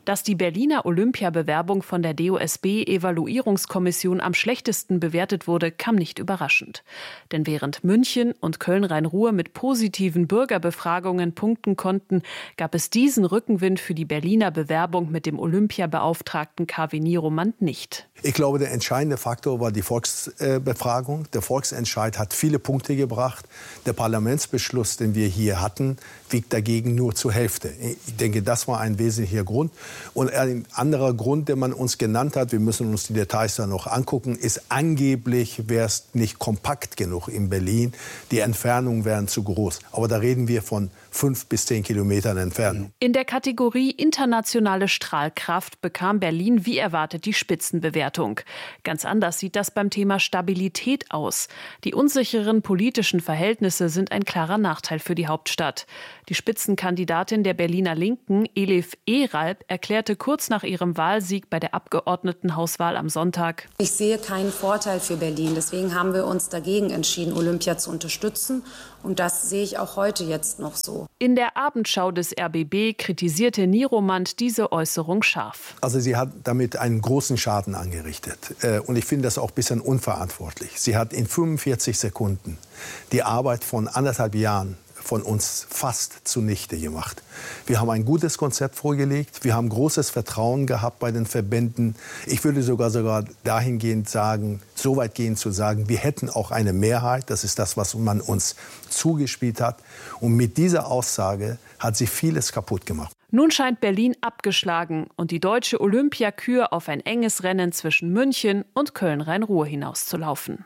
Speaker 6: Dass die Berliner Olympiabewerbung von der DOSB-Evaluierungskommission am schlechtesten bewertet wurde, kam nicht überraschend. Denn während München und Köln-Rhein-Ruhr mit positiven Bürgerbefragungen punkten konnten, gab es diesen Rückenwind für die Berliner Bewerbung mit dem Olympiabeauftragten KW Nieromant nicht.
Speaker 7: Ich glaube, der entscheidende Faktor war die Volksbefragung. Der Volksentscheid hat viele Punkte gebracht. Der Parlamentsbeschluss, den wir hier hatten, wiegt dagegen nur zur Hälfte. Ich denke, das war ein wesentlicher Grund. Und ein anderer Grund, den man uns genannt hat, wir müssen uns die Details dann noch angucken, ist angeblich wäre es nicht kompakt genug in Berlin. Die Entfernungen wären zu groß. Aber da reden wir von 5 bis 10 Kilometern Entfernung.
Speaker 6: In der Kategorie internationale Strahlkraft bekam Berlin wie erwartet die Spitzenbewertung. Ganz anders sieht das beim Thema Stabilität aus. Die unsicheren politischen Verhältnisse sind ein klarer Nachteil für die Hauptstadt. Die Spitzenkandidatin der Berliner Linken, Elif Eralp, erklärte kurz nach ihrem Wahlsieg bei der Abgeordnetenhauswahl am Sonntag:
Speaker 9: Ich sehe keinen Vorteil für Berlin. Deswegen haben wir uns dagegen entschieden, Olympia zu unterstützen. Und das sehe ich auch heute jetzt noch so.
Speaker 6: In der Abendschau des RBB kritisierte Nieromant diese Äußerung scharf.
Speaker 7: Also sie hat damit einen großen Schaden angerichtet. Und ich finde das auch ein bisschen unverantwortlich. Sie hat in 45 Sekunden die Arbeit von 1,5 Jahren von uns fast zunichte gemacht. Wir haben ein gutes Konzept vorgelegt. Wir haben großes Vertrauen gehabt bei den Verbänden. Ich würde sogar dahingehend sagen, so weit gehen zu sagen, wir hätten auch eine Mehrheit. Das ist das, was man uns zugespielt hat. Und mit dieser Aussage hat sie vieles kaputt gemacht.
Speaker 6: Nun scheint Berlin abgeschlagen und die deutsche Olympiakür auf ein enges Rennen zwischen München und Köln-Rhein-Ruhr hinauszulaufen.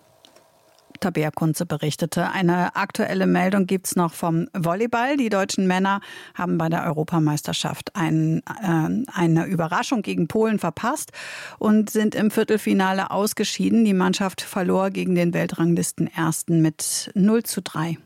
Speaker 5: Tabea Kunze berichtete. Eine aktuelle Meldung gibt es noch vom Volleyball. Die deutschen Männer haben bei der Europameisterschaft eine Überraschung gegen Polen verpasst und sind im Viertelfinale ausgeschieden. Die Mannschaft verlor gegen den Weltranglisten-Ersten mit 0:3.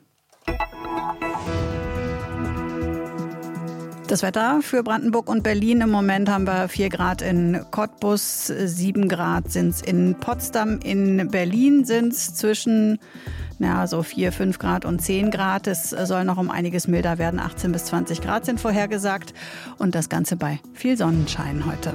Speaker 5: Das Wetter für Brandenburg und Berlin. Im Moment haben wir 4 Grad in Cottbus, 7 Grad sind es in Potsdam. In Berlin sind es zwischen so 4, 5 Grad und 10 Grad. Es soll noch um einiges milder werden. 18 bis 20 Grad sind vorhergesagt. Und das Ganze bei viel Sonnenschein heute.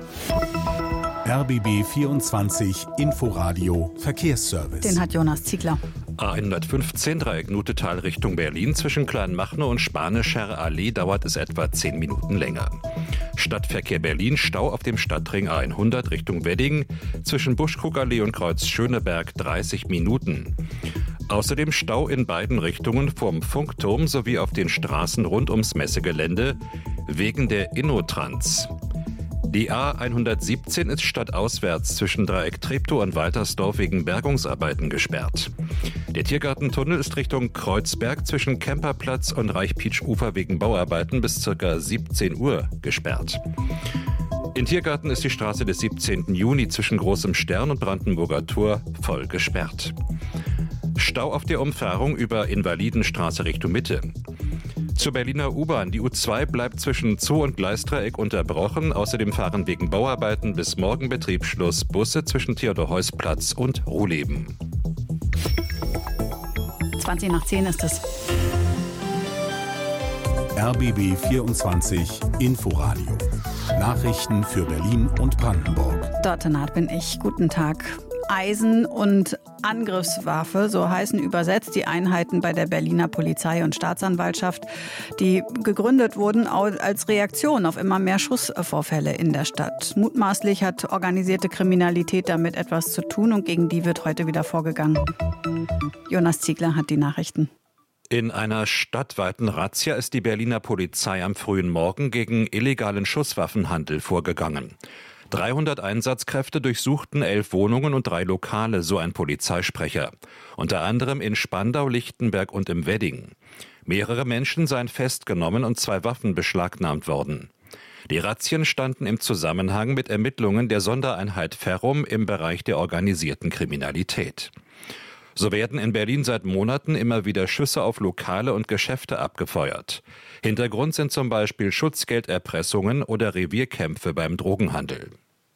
Speaker 8: RBB 24 Inforadio Verkehrsservice.
Speaker 5: Den hat Jonas Ziegler.
Speaker 10: A115 Dreieck Nutetal Richtung Berlin. Zwischen Kleinmachnow und Spanischer Allee dauert es etwa 10 Minuten länger. Stadtverkehr Berlin, Stau auf dem Stadtring A100 Richtung Wedding. Zwischen Buschkrugallee und Kreuz Schöneberg 30 Minuten. Außerdem Stau in beiden Richtungen vom Funkturm sowie auf den Straßen rund ums Messegelände wegen der Innotrans. Die A117 ist stadtauswärts zwischen Dreieck Treptow und Waltersdorf wegen Bergungsarbeiten gesperrt. Der Tiergartentunnel ist Richtung Kreuzberg zwischen Kemperplatz und Reichpietsch-Ufer wegen Bauarbeiten bis ca. 17 Uhr gesperrt. In Tiergarten ist die Straße des 17. Juni zwischen Großem Stern und Brandenburger Tor voll gesperrt. Stau auf der Umfahrung über Invalidenstraße Richtung Mitte. Zur Berliner U-Bahn. Die U2 bleibt zwischen Zoo und Gleisdreieck unterbrochen. Außerdem fahren wegen Bauarbeiten bis morgen Betriebsschluss Busse zwischen Theodor-Heuss-Platz und Ruhleben.
Speaker 5: 20 nach 10 ist es.
Speaker 8: RBB 24 Inforadio. Nachrichten für Berlin und Brandenburg.
Speaker 5: Dort bin ich. Guten Tag. Eisen- und Angriffswaffe, so heißen übersetzt die Einheiten bei der Berliner Polizei und Staatsanwaltschaft, die gegründet wurden als Reaktion auf immer mehr Schussvorfälle in der Stadt. Mutmaßlich hat organisierte Kriminalität damit etwas zu tun und gegen die wird heute wieder vorgegangen. Jonas Ziegler hat die Nachrichten.
Speaker 10: In einer stadtweiten Razzia ist die Berliner Polizei am frühen Morgen gegen illegalen Schusswaffenhandel vorgegangen. 300 Einsatzkräfte durchsuchten 11 Wohnungen und 3 Lokale, so ein Polizeisprecher. Unter anderem in Spandau, Lichtenberg und im Wedding. Mehrere Menschen seien festgenommen und 2 Waffen beschlagnahmt worden. Die Razzien standen im Zusammenhang mit Ermittlungen der Sondereinheit Ferrum im Bereich der organisierten Kriminalität. So werden in Berlin seit Monaten immer wieder Schüsse auf Lokale und Geschäfte abgefeuert. Hintergrund sind zum Beispiel Schutzgelderpressungen oder Revierkämpfe beim Drogenhandel.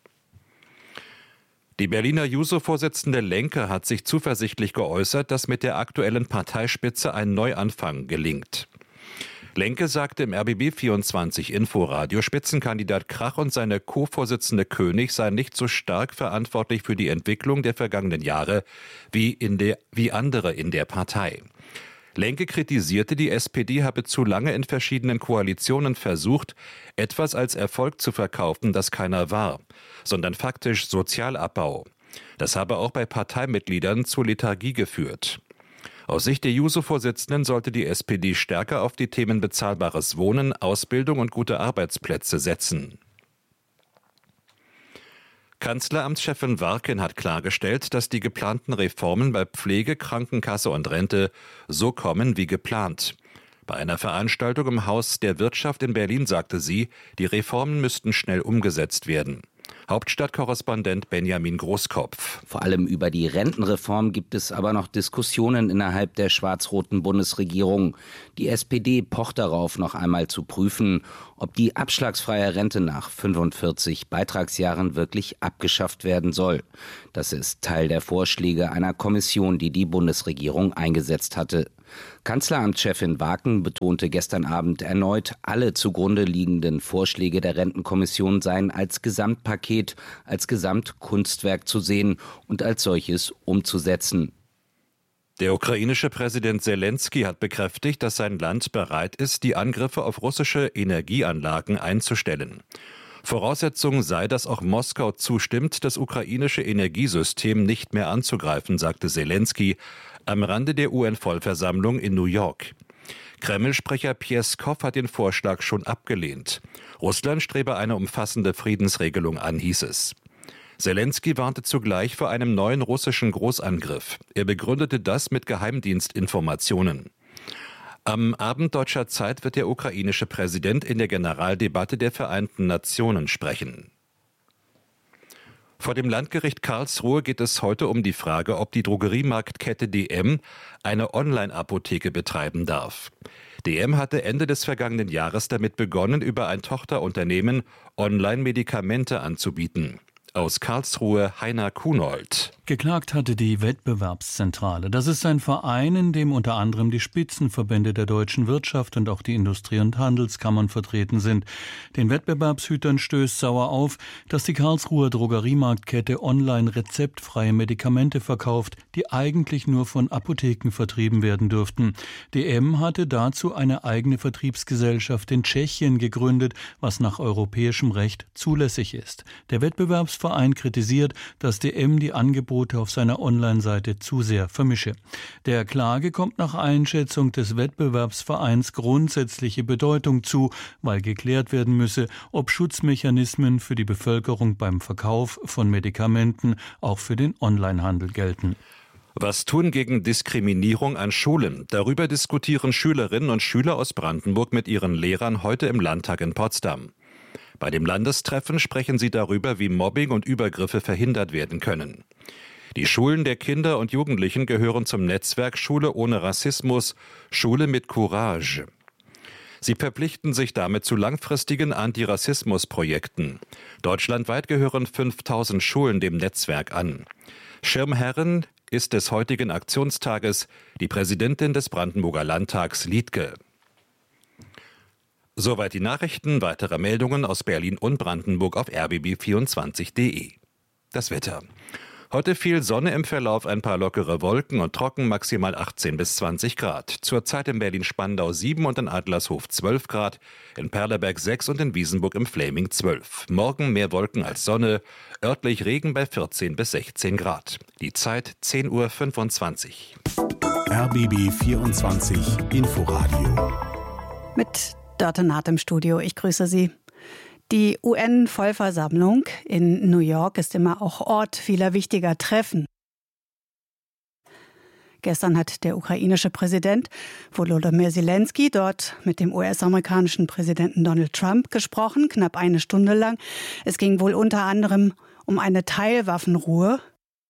Speaker 10: Die Berliner Juso-Vorsitzende Lenke hat sich zuversichtlich geäußert, dass mit der aktuellen Parteispitze ein Neuanfang gelingt. Lenke sagte im RBB24 Inforadio, Spitzenkandidat Krach und seine Co-Vorsitzende König seien nicht so stark verantwortlich für die Entwicklung der vergangenen Jahre wie andere in der Partei. Lenke kritisierte, die SPD habe zu lange in verschiedenen Koalitionen versucht, etwas als Erfolg zu verkaufen, das keiner war, sondern faktisch Sozialabbau. Das habe auch bei Parteimitgliedern zur Lethargie geführt. Aus Sicht der Juso-Vorsitzenden sollte die SPD stärker auf die Themen bezahlbares Wohnen, Ausbildung und gute Arbeitsplätze setzen. Kanzleramtschefin Warken hat klargestellt, dass die geplanten Reformen bei Pflege, Krankenkasse und Rente so kommen wie geplant. Bei einer Veranstaltung im Haus der Wirtschaft in Berlin sagte sie, die Reformen müssten schnell umgesetzt werden. Hauptstadtkorrespondent Benjamin Großkopf.
Speaker 11: Vor allem über die Rentenreform gibt es aber noch Diskussionen innerhalb der schwarz-roten Bundesregierung. Die SPD pocht darauf, noch einmal zu prüfen, ob die abschlagsfreie Rente nach 45 Beitragsjahren wirklich abgeschafft werden soll. Das ist Teil der Vorschläge einer Kommission, die die Bundesregierung eingesetzt hatte. Kanzleramtschefin Warken betonte gestern Abend erneut, alle zugrunde liegenden Vorschläge der Rentenkommission seien als Gesamtpaket, als Gesamtkunstwerk zu sehen und als solches umzusetzen.
Speaker 10: Der ukrainische Präsident Zelensky hat bekräftigt, dass sein Land bereit ist, die Angriffe auf russische Energieanlagen einzustellen. Voraussetzung sei, dass auch Moskau zustimmt, das ukrainische Energiesystem nicht mehr anzugreifen, sagte Zelensky am Rande der UN-Vollversammlung in New York. Kreml-Sprecher Pjeskow hat den Vorschlag schon abgelehnt. Russland strebe eine umfassende Friedensregelung an, hieß es. Zelensky warnte zugleich vor einem neuen russischen Großangriff. Er begründete das mit Geheimdienstinformationen. Am Abend deutscher Zeit wird der ukrainische Präsident in der Generaldebatte der Vereinten Nationen sprechen. Vor dem Landgericht Karlsruhe geht es heute um die Frage, ob die Drogeriemarktkette DM eine Online-Apotheke betreiben darf. DM hatte Ende des vergangenen Jahres damit begonnen, über ein Tochterunternehmen Online-Medikamente anzubieten. Aus Karlsruhe Heiner Kunold.
Speaker 12: Geklagt hatte die Wettbewerbszentrale. Das ist ein Verein, in dem unter anderem die Spitzenverbände der deutschen Wirtschaft und auch die Industrie- und Handelskammern vertreten sind. Den Wettbewerbshütern stößt sauer auf, dass die Karlsruher Drogeriemarktkette online rezeptfreie Medikamente verkauft, die eigentlich nur von Apotheken vertrieben werden dürften. DM hatte dazu eine eigene Vertriebsgesellschaft in Tschechien gegründet, was nach europäischem Recht zulässig ist. Der Wettbewerbsverein kritisiert, dass DM die Angebote auf seiner Online-Seite zu sehr vermische. Der Klage kommt nach Einschätzung des Wettbewerbsvereins grundsätzliche Bedeutung zu, weil geklärt werden müsse, ob Schutzmechanismen für die Bevölkerung beim Verkauf von Medikamenten auch für den Onlinehandel gelten.
Speaker 10: Was tun gegen Diskriminierung an Schulen? Darüber diskutieren Schülerinnen und Schüler aus Brandenburg mit ihren Lehrern heute im Landtag in Potsdam. Bei dem Landestreffen sprechen sie darüber, wie Mobbing und Übergriffe verhindert werden können. Die Schulen der Kinder und Jugendlichen gehören zum Netzwerk Schule ohne Rassismus, Schule mit Courage. Sie verpflichten sich damit zu langfristigen Antirassismusprojekten. Deutschlandweit gehören 5000 Schulen dem Netzwerk an. Schirmherrin ist des heutigen Aktionstages die Präsidentin des Brandenburger Landtags, Liedke. Soweit die Nachrichten. Weitere Meldungen aus Berlin und Brandenburg auf rbb24.de. Das Wetter. Heute viel Sonne, im Verlauf ein paar lockere Wolken und trocken, maximal 18 bis 20 Grad. Zurzeit in Berlin-Spandau 7 und in Adlershof 12 Grad, in Perleberg 6 und in Wiesenburg im Fläming 12. Morgen mehr Wolken als Sonne, örtlich Regen bei 14 bis 16 Grad. Die Zeit 10:25 Uhr.
Speaker 8: RBB 24 Inforadio.
Speaker 5: Mit Dörte Naht im Studio. Ich grüße Sie. Die UN-Vollversammlung in New York ist immer auch Ort vieler wichtiger Treffen. Gestern hat der ukrainische Präsident Volodymyr Zelensky dort mit dem US-amerikanischen Präsidenten Donald Trump gesprochen, knapp eine Stunde lang. Es ging wohl unter anderem um eine Teilwaffenruhe.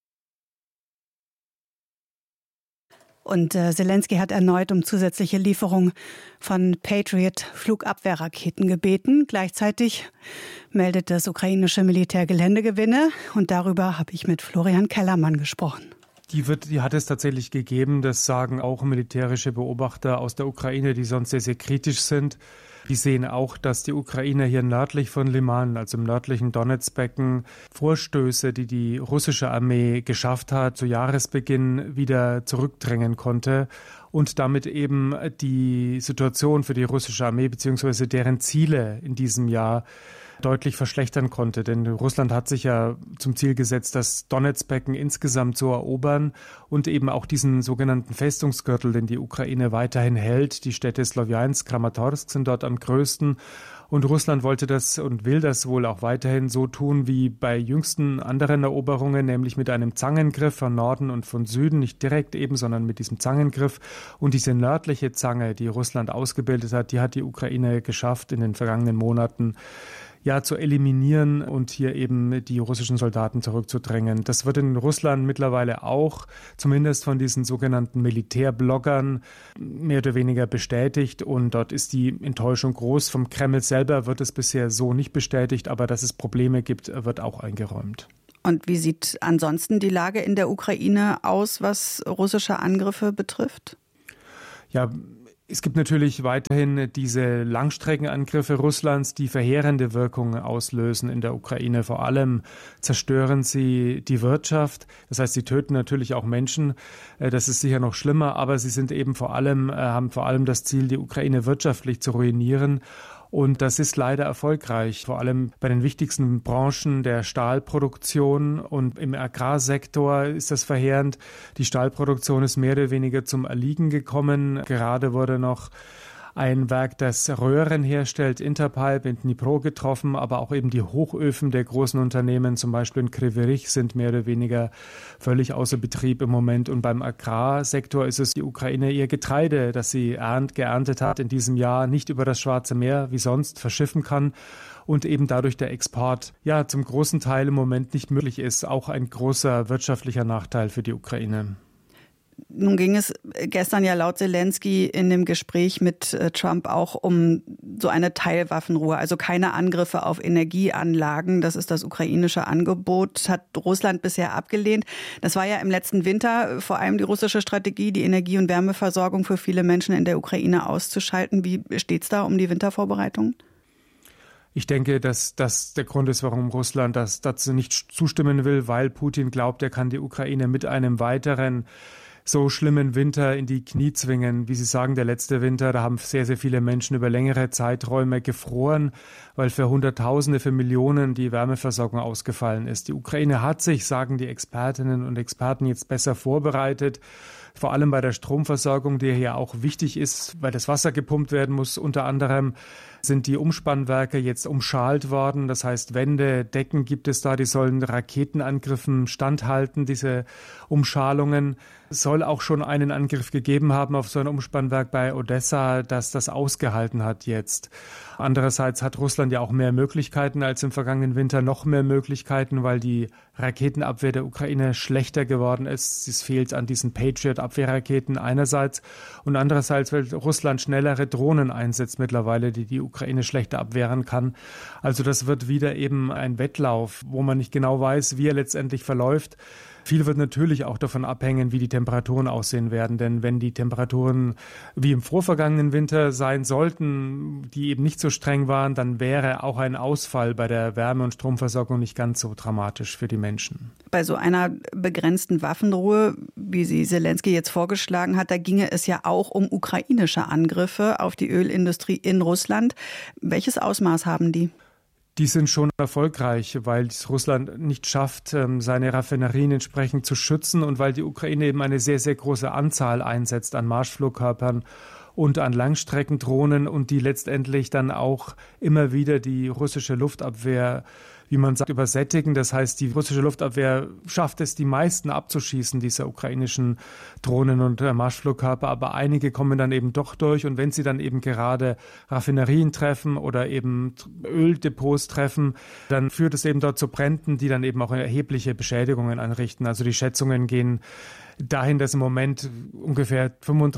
Speaker 5: Und Zelensky hat erneut um zusätzliche Lieferung von Patriot-Flugabwehrraketen gebeten. Gleichzeitig meldet das ukrainische Militär Geländegewinne. Und darüber habe ich mit Florian Kellermann gesprochen.
Speaker 13: Die hat es tatsächlich gegeben. Das sagen auch militärische Beobachter aus der Ukraine, die sonst sehr, sehr kritisch sind. Die sehen auch, dass die Ukrainer hier nördlich von Liman, also im nördlichen Donezbecken, Vorstöße, die die russische Armee geschafft hat, zu Jahresbeginn wieder zurückdrängen konnte und damit eben die Situation für die russische Armee bzw. deren Ziele in diesem Jahr deutlich verschlechtern konnte. Denn Russland hat sich ja zum Ziel gesetzt, das Donezbecken insgesamt zu erobern und eben auch diesen sogenannten Festungsgürtel, den die Ukraine weiterhin hält. Die Städte Slowjansk, Kramatorsk sind dort am größten. Und Russland wollte das und will das wohl auch weiterhin so tun wie bei jüngsten anderen Eroberungen, nämlich mit einem Zangengriff von Norden und von Süden, nicht direkt eben, sondern mit diesem Zangengriff. Und diese nördliche Zange, die Russland ausgebildet hat, die hat die Ukraine geschafft in den vergangenen Monaten zu eliminieren und hier eben die russischen Soldaten zurückzudrängen. Das wird in Russland mittlerweile auch, zumindest von diesen sogenannten Militärbloggern, mehr oder weniger bestätigt. Und dort ist die Enttäuschung groß. Vom Kreml selber wird es bisher so nicht bestätigt, aber dass es Probleme gibt, wird auch eingeräumt.
Speaker 5: Und wie sieht ansonsten die Lage in der Ukraine aus, was russische Angriffe betrifft?
Speaker 13: Ja, es gibt natürlich weiterhin diese Langstreckenangriffe Russlands, die verheerende Wirkungen auslösen in der Ukraine. Vor allem zerstören sie die Wirtschaft. Das heißt, sie töten natürlich auch Menschen. Das ist sicher noch schlimmer, aber sie sind eben haben vor allem das Ziel, die Ukraine wirtschaftlich zu ruinieren. Und das ist leider erfolgreich, vor allem bei den wichtigsten Branchen der Stahlproduktion und im Agrarsektor ist das verheerend. Die Stahlproduktion ist mehr oder weniger zum Erliegen gekommen. Gerade wurde noch ein Werk, das Röhren herstellt, Interpipe in Dnipro getroffen, aber auch eben die Hochöfen der großen Unternehmen, zum Beispiel in Kryvyi Rih, sind mehr oder weniger völlig außer Betrieb im Moment. Und beim Agrarsektor ist es die Ukraine ihr Getreide, das sie geerntet hat in diesem Jahr, nicht über das Schwarze Meer wie sonst verschiffen kann. Und eben dadurch der Export zum großen Teil im Moment nicht möglich ist. Auch ein großer wirtschaftlicher Nachteil für die Ukraine.
Speaker 5: Nun ging es gestern ja laut Zelensky in dem Gespräch mit Trump auch um so eine Teilwaffenruhe, also keine Angriffe auf Energieanlagen. Das ist das ukrainische Angebot, hat Russland bisher abgelehnt. Das war ja im letzten Winter vor allem die russische Strategie, die Energie- und Wärmeversorgung für viele Menschen in der Ukraine auszuschalten. Wie steht es da um die Wintervorbereitung?
Speaker 13: Ich denke, dass das der Grund ist, warum Russland dazu nicht zustimmen will, weil Putin glaubt, er kann die Ukraine mit einem weiteren so schlimmen Winter in die Knie zwingen. Wie Sie sagen, der letzte Winter, da haben sehr, sehr viele Menschen über längere Zeiträume gefroren, weil für Hunderttausende, für Millionen die Wärmeversorgung ausgefallen ist. Die Ukraine hat sich, sagen die Expertinnen und Experten, jetzt besser vorbereitet. Vor allem bei der Stromversorgung, die hier auch wichtig ist, weil das Wasser gepumpt werden muss. Unter anderem sind die Umspannwerke jetzt umschalt worden. Das heißt, Wände, Decken gibt es da, die sollen Raketenangriffen standhalten, diese Umschalungen. Es soll auch schon einen Angriff gegeben haben auf so ein Umspannwerk bei Odessa, das das ausgehalten hat jetzt. Andererseits hat Russland ja auch mehr Möglichkeiten als im vergangenen Winter, noch mehr Möglichkeiten, weil die Raketenabwehr der Ukraine schlechter geworden ist. Es fehlt an diesen Patriot-Abwehrraketen einerseits und andererseits, weil Russland schnellere Drohnen einsetzt mittlerweile, die Ukraine schlechter abwehren kann. Also das wird wieder eben ein Wettlauf, wo man nicht genau weiß, wie er letztendlich verläuft. Viel wird natürlich auch davon abhängen, wie die Temperaturen aussehen werden. Denn wenn die Temperaturen wie im vorvergangenen Winter sein sollten, die eben nicht so streng waren, dann wäre auch ein Ausfall bei der Wärme- und Stromversorgung nicht ganz so dramatisch für die Menschen.
Speaker 5: Bei so einer begrenzten Waffenruhe, wie sie Zelensky jetzt vorgeschlagen hat, da ginge es ja auch um ukrainische Angriffe auf die Ölindustrie in Russland. Welches Ausmaß haben die?
Speaker 13: Die sind schon erfolgreich, weil es Russland nicht schafft, seine Raffinerien entsprechend zu schützen und weil die Ukraine eben eine sehr, sehr große Anzahl einsetzt an Marschflugkörpern und an Langstreckendrohnen und die letztendlich dann auch immer wieder die russische Luftabwehr, wie man sagt, übersättigen. Das heißt, die russische Luftabwehr schafft es, die meisten abzuschießen, dieser ukrainischen Drohnen und Marschflugkörper. Aber einige kommen dann eben doch durch. Und wenn sie dann eben gerade Raffinerien treffen oder eben Öldepots treffen, dann führt es eben dort zu Bränden, die dann eben auch erhebliche Beschädigungen anrichten. Also die Schätzungen gehen dahin, dass im Moment ungefähr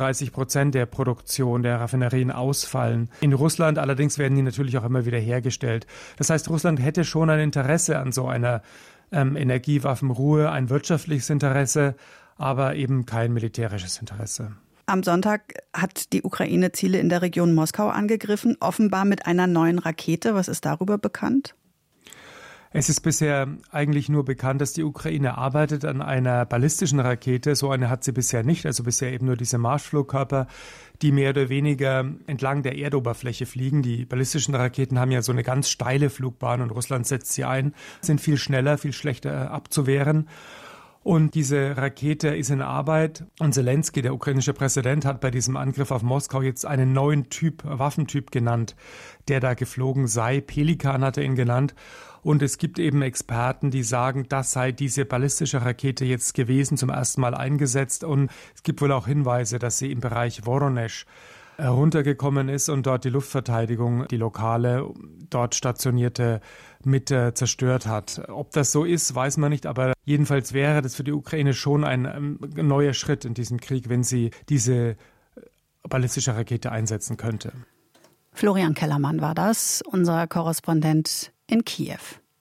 Speaker 13: 35% der Produktion der Raffinerien ausfallen. In Russland allerdings werden die natürlich auch immer wieder hergestellt. Das heißt, Russland hätte schon ein Interesse an so einer Energiewaffenruhe, ein wirtschaftliches Interesse. aber eben kein militärisches Interesse.
Speaker 5: Am Sonntag hat die Ukraine Ziele in der Region Moskau angegriffen, offenbar mit einer neuen Rakete. Was ist darüber bekannt?
Speaker 13: Es ist bisher eigentlich nur bekannt, dass die Ukraine arbeitet an einer ballistischen Rakete. So eine hat sie bisher nicht, also bisher eben nur diese Marschflugkörper, die mehr oder weniger entlang der Erdoberfläche fliegen. Die ballistischen Raketen haben ja so eine ganz steile Flugbahn und Russland setzt sie ein, sind viel schneller, viel schlechter abzuwehren. Und diese Rakete ist in Arbeit. Und Zelensky, der ukrainische Präsident, hat bei diesem Angriff auf Moskau jetzt einen neuen Waffentyp genannt, der da geflogen sei. Pelikan hat er ihn genannt. Und es gibt eben Experten, die sagen, das sei diese ballistische Rakete jetzt gewesen, zum ersten Mal eingesetzt. Und es gibt wohl auch Hinweise, dass sie im Bereich Voronezh heruntergekommen ist und dort die Luftverteidigung, die lokale, dort stationierte, mit zerstört hat. Ob das so ist, weiß man nicht, aber jedenfalls wäre das für die Ukraine schon ein neuer Schritt in diesem Krieg, wenn sie diese ballistische Rakete einsetzen könnte.
Speaker 5: Florian Kellermann war das, unser Korrespondent in Kiew.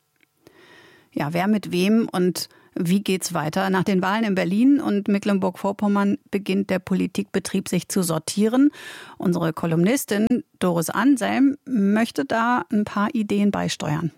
Speaker 5: Ja, wer mit wem und wie geht's weiter? Nach den Wahlen in Berlin und Mecklenburg-Vorpommern beginnt der Politikbetrieb sich zu sortieren. Unsere Kolumnistin Doris Anselm möchte da ein paar Ideen beisteuern.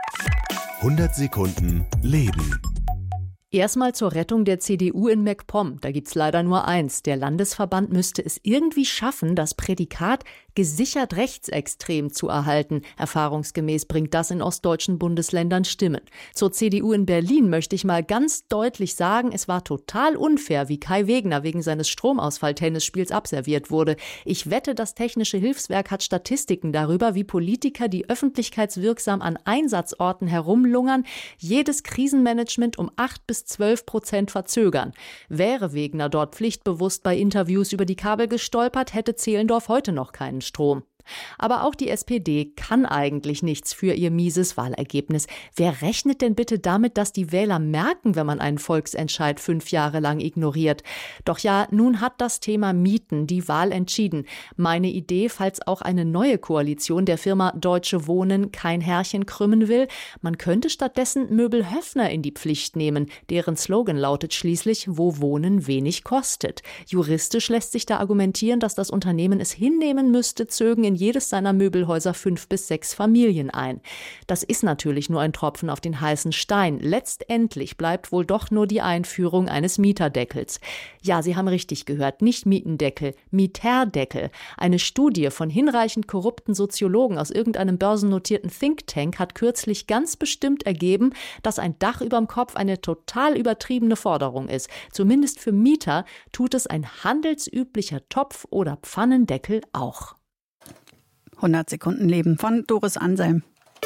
Speaker 8: 100 Sekunden Leben.
Speaker 22: Erstmal zur Rettung der CDU in MacPom. Da gibt's leider nur eins. Der Landesverband müsste es irgendwie schaffen, das Prädikat gesichert rechtsextrem zu erhalten. Erfahrungsgemäß bringt das in ostdeutschen Bundesländern Stimmen. Zur CDU in Berlin möchte ich mal ganz deutlich sagen, es war total unfair, wie Kai Wegner wegen seines Stromausfall-Tennisspiels abserviert wurde. Ich wette, das Technische Hilfswerk hat Statistiken darüber, wie Politiker, die öffentlichkeitswirksam an Einsatzorten herumlungern, jedes Krisenmanagement um 8-12% verzögern. Wäre Wegner dort pflichtbewusst bei Interviews über die Kabel gestolpert, hätte Zehlendorf heute noch keinen Strom. Aber auch die SPD kann eigentlich nichts für ihr mieses Wahlergebnis. Wer rechnet denn bitte damit, dass die Wähler merken, wenn man einen Volksentscheid 5 Jahre lang ignoriert? Doch ja, nun hat das Thema Mieten die Wahl entschieden. Meine Idee, falls auch eine neue Koalition der Firma Deutsche Wohnen kein Härchen krümmen will, man könnte stattdessen Möbel Höffner in die Pflicht nehmen. Deren Slogan lautet schließlich, wo Wohnen wenig kostet. Juristisch lässt sich da argumentieren, dass das Unternehmen es hinnehmen müsste, zögen in jedes seiner Möbelhäuser 5 bis 6 Familien ein. Das ist natürlich nur ein Tropfen auf den heißen Stein. Letztendlich bleibt wohl doch nur die Einführung eines Mieterdeckels. Ja, Sie haben richtig gehört, nicht Mietendeckel, Mieterdeckel. Eine Studie von hinreichend korrupten Soziologen aus irgendeinem börsennotierten Think Tank hat kürzlich ganz bestimmt ergeben, dass ein Dach überm Kopf eine total übertriebene Forderung ist. Zumindest für Mieter tut es ein handelsüblicher Topf- oder Pfannendeckel auch.
Speaker 5: 100 Sekunden Leben von Doris Anselm.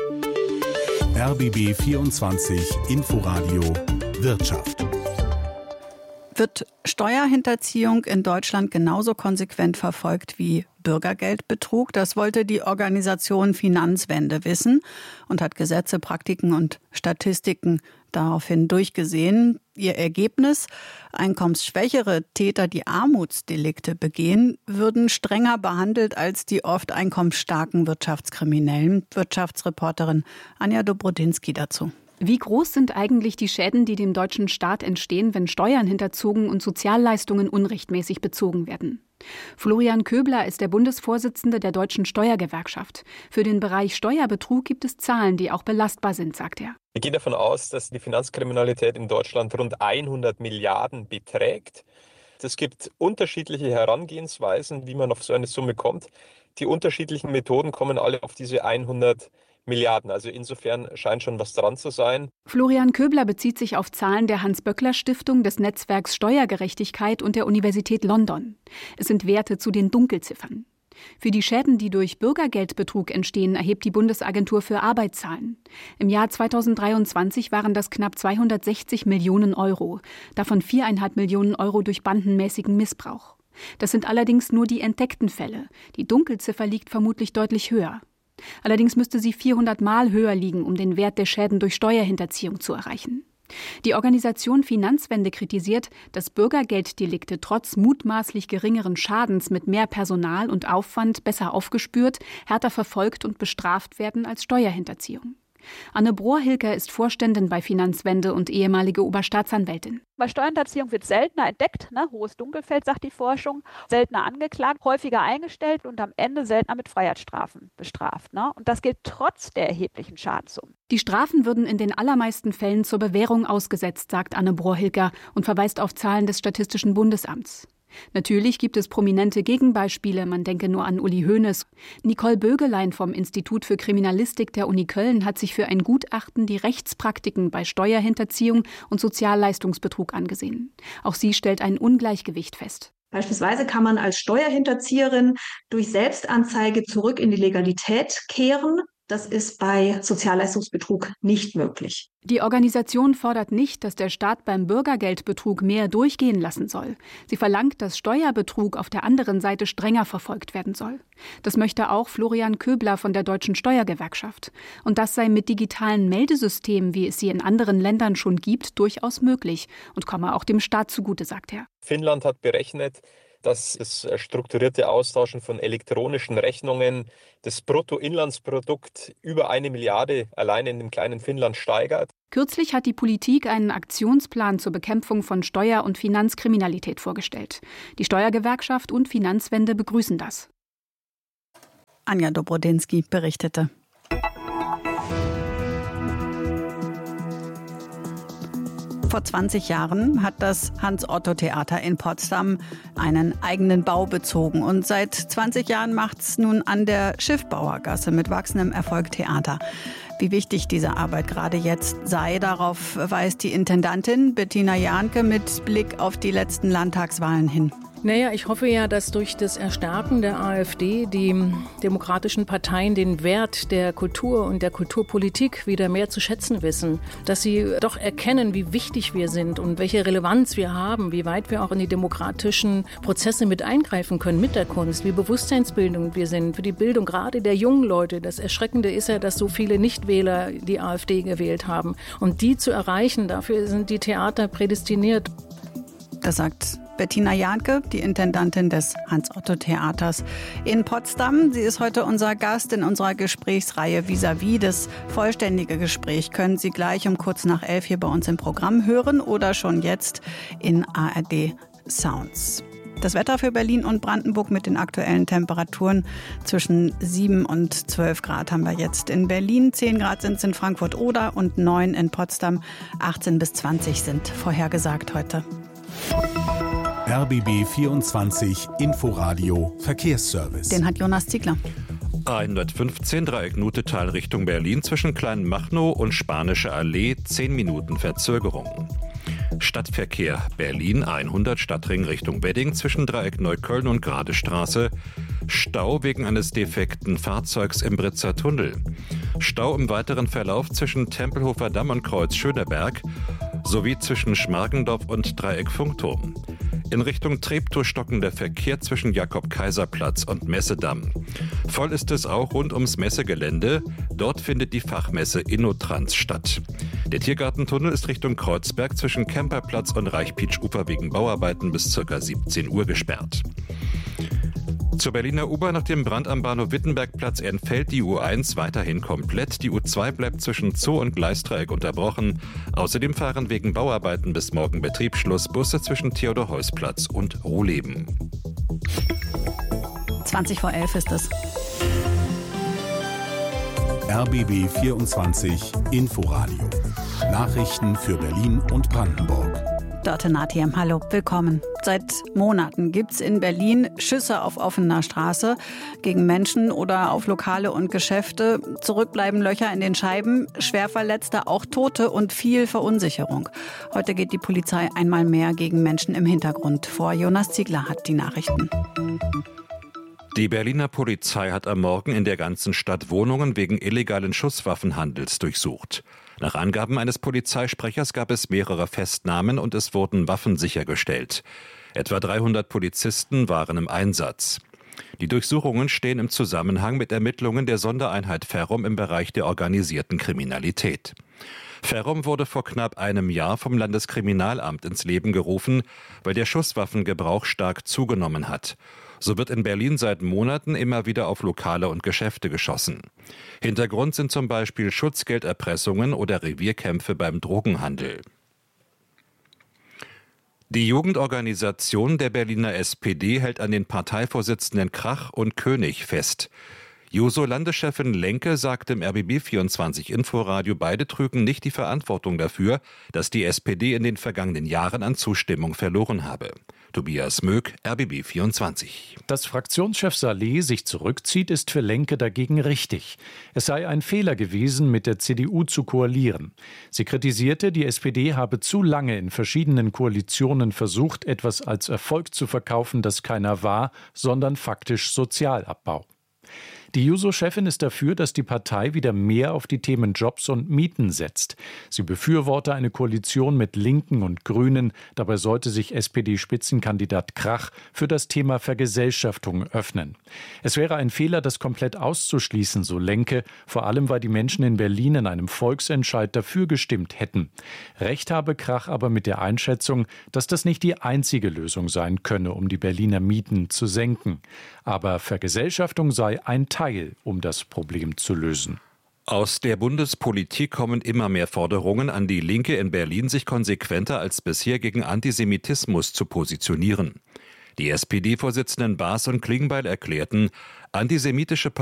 Speaker 8: RBB 24 Inforadio Wirtschaft.
Speaker 5: Wird Steuerhinterziehung in Deutschland genauso konsequent verfolgt wie Bürgergeldbetrug? Das wollte die Organisation Finanzwende wissen und hat Gesetze, Praktiken und Statistiken daraufhin durchgesehen. Ihr Ergebnis: Einkommensschwächere Täter, die Armutsdelikte begehen, würden strenger behandelt als die oft einkommensstarken Wirtschaftskriminellen. Wirtschaftsreporterin Anja Dobrodinsky dazu.
Speaker 14: Wie groß sind eigentlich die Schäden, die dem deutschen Staat entstehen, wenn Steuern hinterzogen und Sozialleistungen unrechtmäßig bezogen werden? Florian Köbler ist der Bundesvorsitzende der Deutschen Steuergewerkschaft. Für den Bereich Steuerbetrug gibt es Zahlen, die auch belastbar sind, sagt er.
Speaker 15: Wir gehen davon aus, dass die Finanzkriminalität in Deutschland rund 100 Milliarden beträgt. Es gibt unterschiedliche Herangehensweisen, wie man auf so eine Summe kommt. Die unterschiedlichen Methoden kommen alle auf diese 100 Milliarden. Also insofern scheint schon was dran zu sein.
Speaker 14: Florian Köbler bezieht sich auf Zahlen der Hans-Böckler-Stiftung, des Netzwerks Steuergerechtigkeit und der Universität London. Es sind Werte zu den Dunkelziffern. Für die Schäden, die durch Bürgergeldbetrug entstehen, erhebt die Bundesagentur für Arbeit Zahlen. Im Jahr 2023 waren das knapp 260 Millionen Euro, davon 4,5 Millionen Euro durch bandenmäßigen Missbrauch. Das sind allerdings nur die entdeckten Fälle. Die Dunkelziffer liegt vermutlich deutlich höher. Allerdings müsste sie 400 Mal höher liegen, um den Wert der Schäden durch Steuerhinterziehung zu erreichen. Die Organisation Finanzwende kritisiert, dass Bürgergelddelikte trotz mutmaßlich geringeren Schadens mit mehr Personal und Aufwand besser aufgespürt, härter verfolgt und bestraft werden als Steuerhinterziehung. Anne Brohr-Hilker ist Vorständin bei Finanzwende und ehemalige Oberstaatsanwältin.
Speaker 2: Bei Steuerhinterziehung wird seltener entdeckt, hohes Dunkelfeld, sagt die Forschung, seltener angeklagt, häufiger eingestellt und am Ende seltener mit Freiheitsstrafen bestraft. Und das gilt trotz der erheblichen Schadenssummen.
Speaker 14: Die Strafen würden in den allermeisten Fällen zur Bewährung ausgesetzt, sagt Anne Brohr-Hilker und verweist auf Zahlen des Statistischen Bundesamts. Natürlich gibt es prominente Gegenbeispiele, man denke nur an Uli Hoeneß. Nicole Bögelein vom Institut für Kriminalistik der Uni Köln hat sich für ein Gutachten die Rechtspraktiken bei Steuerhinterziehung und Sozialleistungsbetrug angesehen. Auch sie stellt ein Ungleichgewicht fest.
Speaker 16: Beispielsweise kann man als Steuerhinterzieherin durch Selbstanzeige zurück in die Legalität kehren. Das ist bei Sozialleistungsbetrug nicht möglich.
Speaker 14: Die Organisation fordert nicht, dass der Staat beim Bürgergeldbetrug mehr durchgehen lassen soll. Sie verlangt, dass Steuerbetrug auf der anderen Seite strenger verfolgt werden soll. Das möchte auch Florian Köbler von der Deutschen Steuergewerkschaft. Und das sei mit digitalen Meldesystemen, wie es sie in anderen Ländern schon gibt, durchaus möglich und komme auch dem Staat zugute, sagt er.
Speaker 15: Finnland hat berechnet, dass das strukturierte Austauschen von elektronischen Rechnungen das Bruttoinlandsprodukt über 1 Milliarde allein in dem kleinen Finnland steigert.
Speaker 14: Kürzlich hat die Politik einen Aktionsplan zur Bekämpfung von Steuer- und Finanzkriminalität vorgestellt. Die Steuergewerkschaft und Finanzwende begrüßen das.
Speaker 5: Anja Dobrodinsky berichtete. Vor 20 Jahren hat das Hans-Otto-Theater in Potsdam einen eigenen Bau bezogen. Und seit 20 Jahren macht es nun an der Schiffbauergasse mit wachsendem Erfolg Theater. Wie wichtig diese Arbeit gerade jetzt sei, darauf weist die Intendantin Bettina Jahnke mit Blick auf die letzten Landtagswahlen hin.
Speaker 17: Naja, ich hoffe ja, dass durch das Erstarken der AfD die demokratischen Parteien den Wert der Kultur und der Kulturpolitik wieder mehr zu schätzen wissen. Dass sie doch erkennen, wie wichtig wir sind und welche Relevanz wir haben, wie weit wir auch in die demokratischen Prozesse mit eingreifen können mit der Kunst, wie bewusstseinsbildend wir sind für die Bildung gerade der jungen Leute. Das Erschreckende ist ja, dass so viele Nichtwähler die AfD gewählt haben. Und die zu erreichen, dafür sind die Theater prädestiniert.
Speaker 5: Das sagt Bettina Jahnke, die Intendantin des Hans-Otto-Theaters in Potsdam. Sie ist heute unser Gast in unserer Gesprächsreihe Vis-à-vis. Das vollständige Gespräch können Sie gleich um kurz nach 11 hier bei uns im Programm hören oder schon jetzt in ARD Sounds. Das Wetter für Berlin und Brandenburg mit den aktuellen Temperaturen zwischen 7 und 12 Grad haben wir jetzt in Berlin. 10 Grad sind es in Frankfurt-Oder und 9 in Potsdam. 18 bis 20 sind vorhergesagt heute.
Speaker 8: RBB 24 Inforadio Verkehrsservice.
Speaker 5: Den hat Jonas Ziegler.
Speaker 10: 115 Dreieck Nutetal Richtung Berlin zwischen Kleinmachnow und Spanische Allee 10 Minuten Verzögerung. Stadtverkehr Berlin 100 Stadtring Richtung Wedding zwischen Dreieck Neukölln und Gradestraße. Stau wegen eines defekten Fahrzeugs im Britzer Tunnel. Stau im weiteren Verlauf zwischen Tempelhofer Damm und Kreuz Schöneberg sowie zwischen Schmargendorf und Dreieck Funkturm. In Richtung Treptow stockender Verkehr zwischen Jakob-Kaiser-Platz und Messedamm. Voll ist es auch rund ums Messegelände. Dort findet die Fachmesse InnoTrans statt. Der Tiergartentunnel ist Richtung Kreuzberg zwischen Kemperplatz und Reichpietsch-Ufer wegen Bauarbeiten bis ca. 17 Uhr gesperrt. Zur Berliner U-Bahn nach dem Brand am Bahnhof Wittenbergplatz entfällt die U1 weiterhin komplett. Die U2 bleibt zwischen Zoo und Gleisdreieck unterbrochen. Außerdem fahren wegen Bauarbeiten bis morgen Betriebsschluss Busse zwischen Theodor-Heuss-Platz und Ruhleben.
Speaker 5: 20 vor 11 ist es.
Speaker 8: RBB 24 Inforadio. Nachrichten für Berlin und Brandenburg.
Speaker 5: Dörte Natiem, hallo, willkommen. Seit Monaten gibt's in Berlin Schüsse auf offener Straße gegen Menschen oder auf Lokale und Geschäfte. Zurückbleiben Löcher in den Scheiben, Schwerverletzte, auch Tote und viel Verunsicherung. Heute geht die Polizei einmal mehr gegen Menschen im Hintergrund vor. Jonas Ziegler hat die Nachrichten.
Speaker 10: Die Berliner Polizei hat am Morgen in der ganzen Stadt Wohnungen wegen illegalen Schusswaffenhandels durchsucht. Nach Angaben eines Polizeisprechers gab es mehrere Festnahmen und es wurden Waffen sichergestellt. Etwa 300 Polizisten waren im Einsatz. Die Durchsuchungen stehen im Zusammenhang mit Ermittlungen der Sondereinheit Ferrum im Bereich der organisierten Kriminalität. Ferrum wurde vor knapp einem Jahr vom Landeskriminalamt ins Leben gerufen, weil der Schusswaffengebrauch stark zugenommen hat. So wird in Berlin seit Monaten immer wieder auf Lokale und Geschäfte geschossen. Hintergrund sind zum Beispiel Schutzgelderpressungen oder Revierkämpfe beim Drogenhandel. Die Jugendorganisation der Berliner SPD hält an den Parteivorsitzenden Krach und König fest. Juso-Landeschefin Lenke sagte im RBB24 Inforadio, beide trügen nicht die Verantwortung dafür, dass die SPD in den vergangenen Jahren an Zustimmung verloren habe. Tobias Möck, RBB24.
Speaker 18: Dass Fraktionschef Saleh sich zurückzieht, ist für Lenke dagegen richtig. Es sei ein Fehler gewesen, mit der CDU zu koalieren. Sie kritisierte, die SPD habe zu lange in verschiedenen Koalitionen versucht, etwas als Erfolg zu verkaufen, das keiner war, sondern faktisch Sozialabbau. Die Juso-Chefin ist dafür, dass die Partei wieder mehr auf die Themen Jobs und Mieten setzt. Sie befürworte eine Koalition mit Linken und Grünen. Dabei sollte sich SPD-Spitzenkandidat Krach für das Thema Vergesellschaftung öffnen. Es wäre ein Fehler, das komplett auszuschließen, so Lenke, vor allem weil die Menschen in Berlin in einem Volksentscheid dafür gestimmt hätten. Recht habe Krach aber mit der Einschätzung, dass das nicht die einzige Lösung sein könne, um die Berliner Mieten zu senken. Aber Vergesellschaftung sei ein Teil, um das Problem zu lösen.
Speaker 10: Aus der Bundespolitik kommen immer mehr Forderungen an die Linke in Berlin, sich konsequenter als bisher gegen Antisemitismus zu positionieren. Die SPD-Vorsitzenden Baas und Klingbeil erklärten, antisemitische